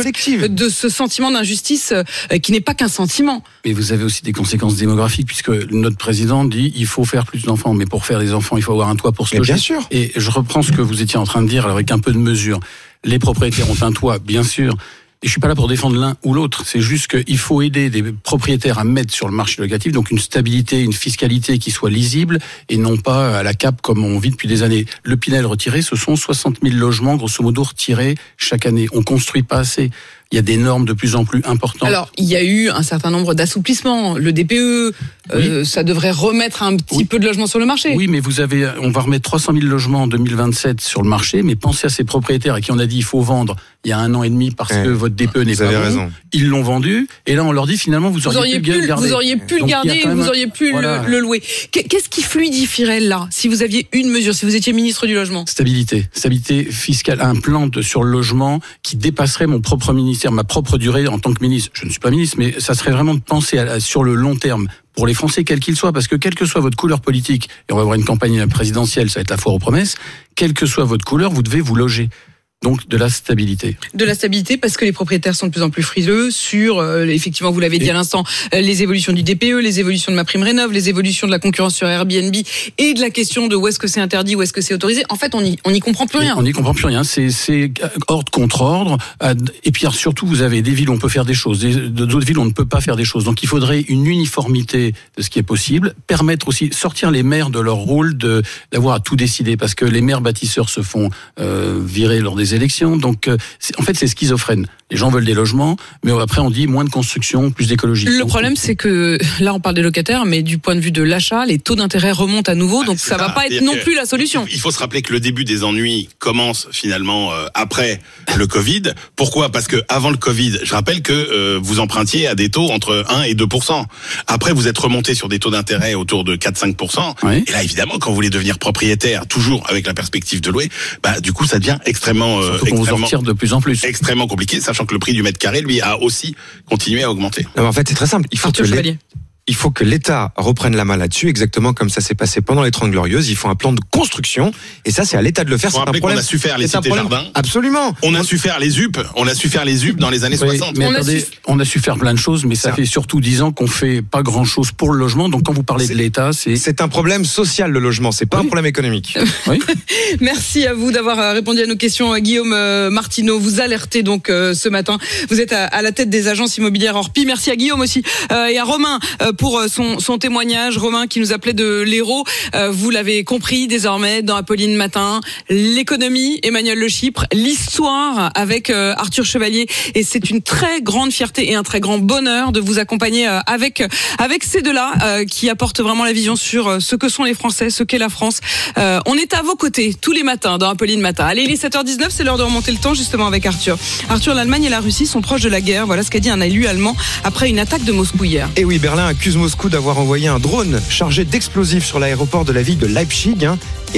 de ce sentiment d'injustice qui n'est pas qu'un sentiment. Mais vous avez aussi des conséquences démographiques, puisque notre président dit il faut faire plus d'enfants, mais pour faire des enfants, il faut avoir un toit pour se loger. Bien sûr. Et je reprends ce que vous étiez en train de dire avec un peu de mesure. Les propriétaires ont un toit, bien sûr. Et je suis pas là pour défendre l'un ou l'autre. C'est juste qu'il faut aider des propriétaires à mettre sur le marché locatif, donc une stabilité, une fiscalité qui soit lisible et non pas à la cape comme on vit depuis des années. Le Pinel retiré, ce sont 60 000 logements, grosso modo, retirés chaque année. On construit pas assez. Il y a des normes de plus en plus importantes. Alors, il y a eu un certain nombre d'assouplissements. Le DPE, ça devrait remettre un petit peu de logements sur le marché. Oui, mais on va remettre 300 000 logements en 2027 sur le marché, mais pensez à ces propriétaires à qui on a dit il faut vendre il y a 1 an et demi parce que votre DPE n'est pas bon. Raison. Ils l'ont vendu, et là on leur dit finalement vous auriez pu le garder. Vous auriez pu le garder et vous auriez pu le louer. Qu'est-ce qui fluidifierait là, si vous aviez une mesure, si vous étiez ministre du Logement? Stabilité fiscale, un plan sur le logement qui dépasserait mon propre ministère, ma propre durée en tant que ministre. Je ne suis pas ministre, mais ça serait vraiment de penser sur le long terme pour les Français, quels qu'ils soient, parce que quelle que soit votre couleur politique, et on va avoir une campagne présidentielle, ça va être la foire aux promesses, quelle que soit votre couleur, vous devez vous loger. Donc de la stabilité. De la stabilité parce que les propriétaires sont de plus en plus frileux sur, effectivement, vous l'avez dit à l'instant, les évolutions du DPE, les évolutions de MaPrimeRénov', les évolutions de la concurrence sur Airbnb et de la question de où est-ce que c'est interdit, où est-ce que c'est autorisé. En fait, on n'y comprend plus rien. On n'y comprend plus rien. C'est ordre contre ordre. Et puis surtout, vous avez des villes où on peut faire des choses, d'autres villes où on ne peut pas faire des choses. Donc il faudrait une uniformité de ce qui est possible, permettre aussi, sortir les maires de leur rôle d'avoir à tout décider, parce que les maires bâtisseurs se font virer lors des élections. Donc, en fait, c'est schizophrène. Les gens veulent des logements, mais après, on dit moins de construction, plus d'écologie. Le problème, c'est que là, on parle des locataires, mais du point de vue de l'achat, les taux d'intérêt remontent à nouveau, donc ça va pas être non plus la solution. Il faut se rappeler que le début des ennuis commence finalement après le Covid. Pourquoi ? Parce que avant le Covid, je rappelle que vous empruntiez à des taux entre 1 et 2%. Après, vous êtes remonté sur des taux d'intérêt autour de 4-5%. Oui. Et là, évidemment, quand vous voulez devenir propriétaire, toujours avec la perspective de louer, du coup, ça devient extrêmement vous en retire de plus en plus. Extrêmement compliqué, sachant que le prix du mètre carré, lui, a aussi continué à augmenter. Non, en fait, c'est très simple. Il faut que l'État reprenne la main là-dessus, exactement comme ça s'est passé pendant les 30 Glorieuses. Il faut un plan de construction, et ça, c'est à l'État de le faire. C'est un problème. On a su faire les cités-jardins. Absolument. On a su faire les UP. On a su faire les UP dans les années 60. Mais on a su faire plein de choses, mais ça fait surtout 10 ans qu'on fait pas grand-chose pour le logement. Donc quand vous parlez de l'État, c'est un problème social, le logement. C'est pas un problème économique. Oui. Merci à vous d'avoir répondu à nos questions. Guillaume Martineau, vous alertez donc ce matin. Vous êtes à la tête des agences immobilières Orpi. Merci à Guillaume aussi et à Romain pour son témoignage. Romain qui nous appelait de l'Hérault. Vous l'avez compris désormais dans Apolline Matin. L'économie, Emmanuel Le Chypre, l'histoire avec Arthur Chevalier. Et c'est une très grande fierté et un très grand bonheur de vous accompagner avec ces deux-là qui apportent vraiment la vision sur ce que sont les Français, ce qu'est la France. On est à vos côtés tous les matins dans Apolline Matin. Allez, il est 7h19, c'est l'heure de remonter le temps justement avec Arthur. Arthur, l'Allemagne et la Russie sont proches de la guerre. Voilà ce qu'a dit un élu allemand après une attaque de Moscou hier. Et oui, Berlin accuse Moscou d'avoir envoyé un drone chargé d'explosifs sur l'aéroport de la ville de Leipzig.